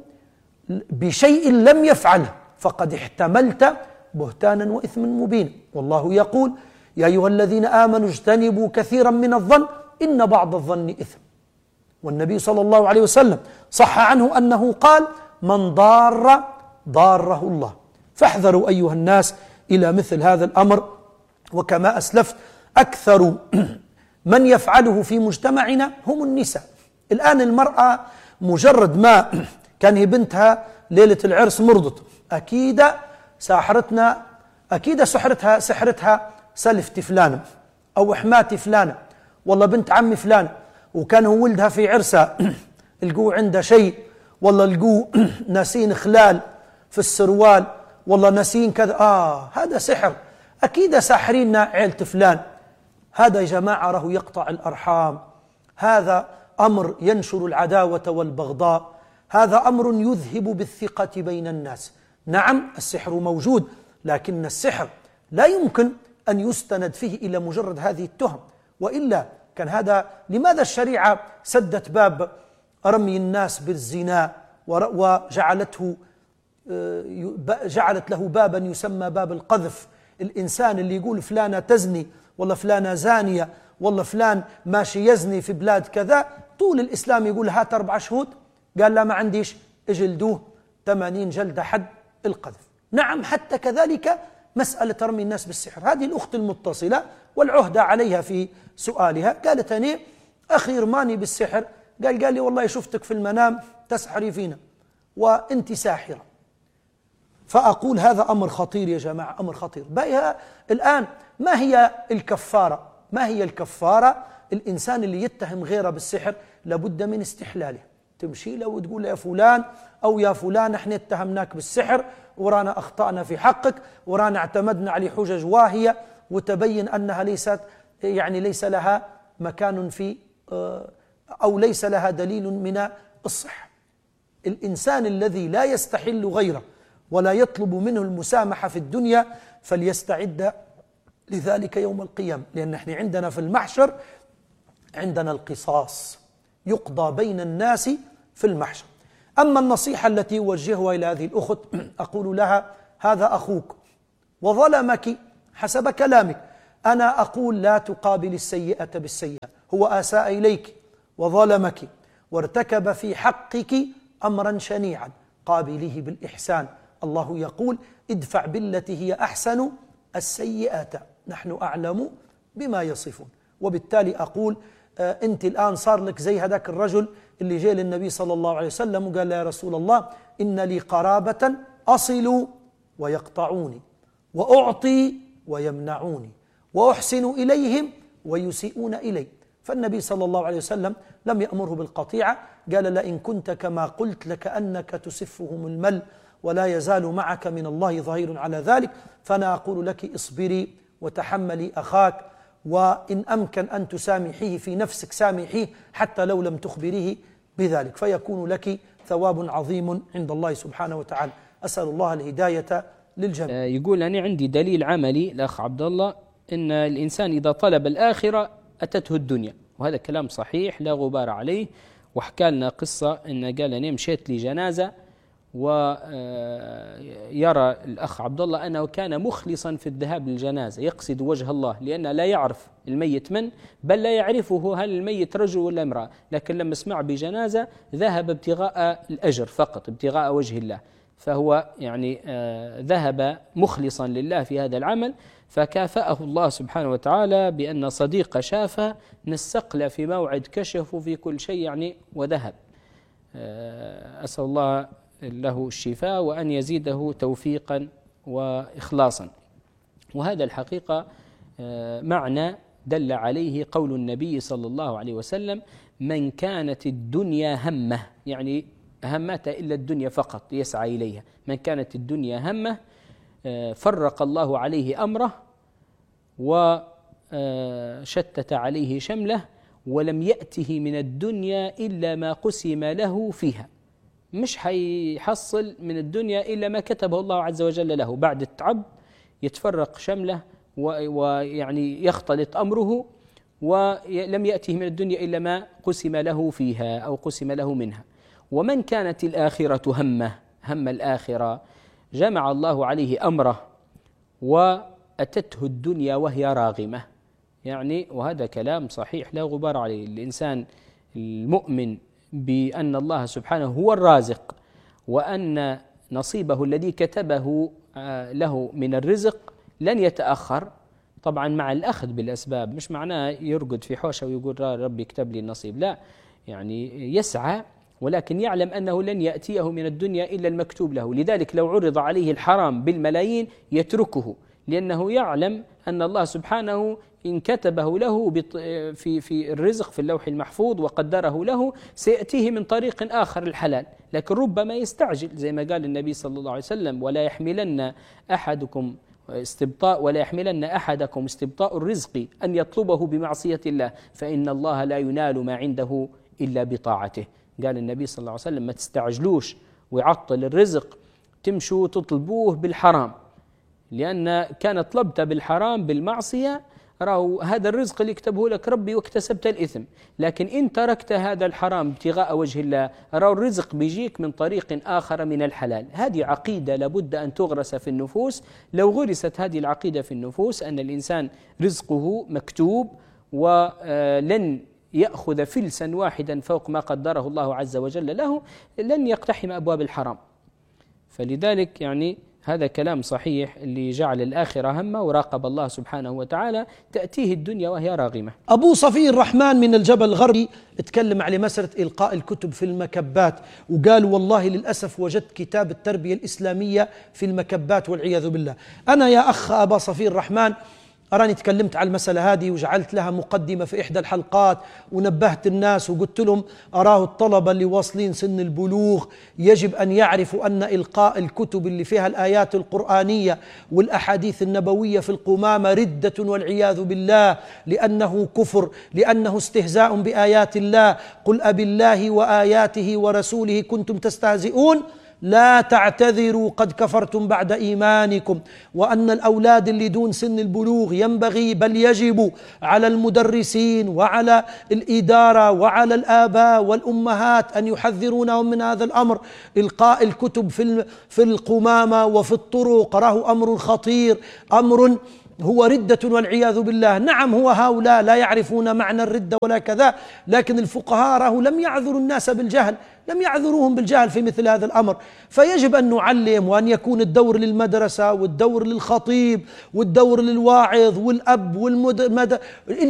بشيء لم يفعله، فقد احتملت بهتانا وإثما مبين. والله يقول: يا أيها الذين آمنوا اجتنبوا كثيرا من الظن إن بعض الظن إثم. والنبي صلى الله عليه وسلم صح عنه أنه قال: من ضار ضاره الله. فاحذروا أيها الناس إلى مثل هذا الأمر. وكما أسلفت، أكثر من يفعله في مجتمعنا هم النساء. الآن المرأة مجرد ما كان هي بنتها ليلة العرس مرضت، أكيد ساحرتنا، أكيد سحرتها سلفتي فلانة أو حماتي فلانة والله بنت عمي فلانة، وكان هو ولدها في عرسها لقوه عنده شيء، والله لقوه ناسين خلال في السروال، والله ناسين كذا، هذا سحر، أكيد ساحريننا عيلة فلان. هذا يا جماعة راه يقطع الأرحام، هذا أمر ينشر العداوة والبغضاء، هذا أمر يذهب بالثقة بين الناس. نعم السحر موجود، لكن السحر لا يمكن أن يستند فيه إلى مجرد هذه التهم، وإلا كان هذا. لماذا الشريعة سدت باب رمي الناس بالزنا وجعلت له بابا يسمى باب القذف؟ الإنسان اللي يقول فلانة تزني، والله فلانة زانية، والله فلان ماشي يزني في بلاد كذا، طول الإسلام يقول هات 4 شهود، قال لا ما عنديش، اجلدوه 80 جلدة حد القذف. نعم حتى كذلك مسألة رمي الناس بالسحر. هذه الأخت المتصلة والعهدة عليها في سؤالها قالت: أنا أخي رماني بالسحر، قال لي والله شفتك في المنام تسحري فينا وأنت ساحرة. فأقول هذا أمر خطير يا جماعة، أمر خطير. بقى الآن ما هي الكفارة؟ ما هي الكفارة؟ الإنسان اللي يتهم غيره بالسحر لابد من استحلاله. تمشي له وتقول له: يا فلان أو يا فلان احنا اتهمناك بالسحر ورانا أخطأنا في حقك ورانا اعتمدنا على حجج واهية وتبين أنها ليس لها مكان في أو ليس لها دليل من الصحة. الإنسان الذي لا يستحل غيره ولا يطلب منه المسامحة في الدنيا فليستعد لذلك يوم القيامة، لأن احنا عندنا في المحشر عندنا القصاص. يقضى بين الناس في المحشر. أما النصيحة التي يوجهها إلى هذه الأخت أقول لها: هذا أخوك وظلمك حسب كلامك، أنا أقول لا تقابل السيئة بالسيئة، هو أساء إليك وظلمك وارتكب في حقك أمرا شنيعا، قابليه بالإحسان. الله يقول: ادفع بالتي هي أحسن السيئات نحن أعلم بما يصفون. وبالتالي أقول أنت الآن صار لك زي هذاك الرجل اللي جاء للنبي صلى الله عليه وسلم وقال: يا رسول الله إن لي قرابة أصل ويقطعوني، وأعطي ويمنعوني، وأحسن إليهم ويسيئون إلي. فالنبي صلى الله عليه وسلم لم يأمره بالقطيعة، قال: لئن كنت كما قلت لكأنك تسفهم المل ولا يزال معك من الله ظهير على ذلك، فأنا أقول لك: اصبري وتحملي أخاك، وإن أمكن أن تسامحيه في نفسك سامحيه حتى لو لم تخبريه بذلك، فيكون لك ثواب عظيم عند الله سبحانه وتعالى. أسأل الله الهداية للجميع. يقول: أنا عندي دليل عملي الأخ عبد الله إن الإنسان إذا طلب الآخرة أتته الدنيا، وهذا كلام صحيح لا غبار عليه. وحكى لنا قصة إن قال: أنا مشيت لجنازة ويرى الأخ عبد الله أنه كان مخلصا في الذهاب للجنازة، يقصد وجه الله، لأن لا يعرف الميت من، بل لا يعرفه هل الميت رجل ولا امرأة، لكن لما سمع بجنازة ذهب ابتغاء الأجر فقط، ابتغاء وجه الله، فهو يعني ذهب مخلصا لله في هذا العمل، فكافأه الله سبحانه وتعالى بأن صديق شافه نسقل في موعد كشفه في كل شيء يعني وذهب. أسأل الله له الشفاء وأن يزيده توفيقا وإخلاصا. وهذا الحقيقة معنى دل عليه قول النبي صلى الله عليه وسلم: من كانت الدنيا همه، يعني همته إلا الدنيا فقط يسعى إليها، من كانت الدنيا همه فرق الله عليه أمره وشتت عليه شمله، ولم يأته من الدنيا إلا ما قسم له فيها، مش حيحصل من الدنيا إلا ما كتبه الله عز وجل له. بعد التعب يتفرق شمله ويعني يختلط أمره، ولم يأته من الدنيا إلا ما قسم له فيها أو قسم له منها. ومن كانت الآخرة همه، هم الآخرة، جمع الله عليه أمره وأتته الدنيا وهي راغمة، يعني وهذا كلام صحيح لا غبار عليه. الإنسان المؤمن بأن الله سبحانه هو الرازق، وأن نصيبه الذي كتبه له من الرزق لن يتأخر، طبعا مع الأخذ بالأسباب، مش معناه يرقد في حوشة ويقول ربي يكتب لي النصيب، لا، يعني يسعى، ولكن يعلم أنه لن يأتيه من الدنيا إلا المكتوب له. لذلك لو عرض عليه الحرام بالملايين يتركه، لأنه يعلم أن الله سبحانه إن كتبه له في الرزق في اللوح المحفوظ وقدره له سيأتيه من طريق آخر الحلال، لكن ربما يستعجل، زي ما قال النبي صلى الله عليه وسلم: ولا يحملن أحدكم استبطاء الرزق أن يطلبه بمعصية الله، فإن الله لا ينال ما عنده إلا بطاعته. قال النبي صلى الله عليه وسلم: ما تستعجلوش ويعطل الرزق تمشوا تطلبوه بالحرام، لأن كان طلبت بالحرام بالمعصية راهو هذا الرزق اللي يكتبه لك ربي واكتسبت الإثم، لكن إن تركت هذا الحرام ابتغاء وجه الله راهو الرزق بيجيك من طريق آخر من الحلال. هذه عقيدة لابد أن تغرس في النفوس. لو غرست هذه العقيدة في النفوس أن الإنسان رزقه مكتوب ولن يأخذ فلسا واحدا فوق ما قدره الله عز وجل له، لن يقتحم أبواب الحرام. فلذلك يعني هذا كلام صحيح، اللي جعل الآخرة همه وراقب الله سبحانه وتعالى تأتيه الدنيا وهي راغمة. أبو صفي الرحمن من الجبل الغربي اتكلم على مسألة إلقاء الكتب في المكبات، وقال: والله للأسف وجدت كتاب التربية الإسلامية في المكبات والعياذ بالله. أنا يا أخ أبا صفي الرحمن أراني تكلمت على المسألة هذه وجعلت لها مقدمة في إحدى الحلقات، ونبهت الناس وقلت لهم أراه الطلبة اللي واصلين سن البلوغ يجب أن يعرفوا أن إلقاء الكتب اللي فيها الآيات القرآنية والأحاديث النبوية في القمامة ردة والعياذ بالله، لأنه كفر، لأنه استهزاء بآيات الله. قل أبالله وآياته ورسوله كنتم تستهزئون. لا تعتذروا قد كفرتم بعد إيمانكم، وأن الأولاد اللي دون سن البلوغ ينبغي بل يجب على المدرسين وعلى الإدارة وعلى الآباء والأمهات أن يحذرونهم من هذا الأمر. إلقاء الكتب في القمامة وفي الطرق راه أمر خطير، أمر هو ردة والعياذ بالله. نعم هو هؤلاء لا يعرفون معنى الردة ولا كذا، لكن الفقهاء راه لم يعذروا الناس بالجهل، لم يعذروهم بالجهل في مثل هذا الأمر. فيجب أن نعلم، وأن يكون الدور للمدرسة والدور للخطيب والدور للواعظ والأب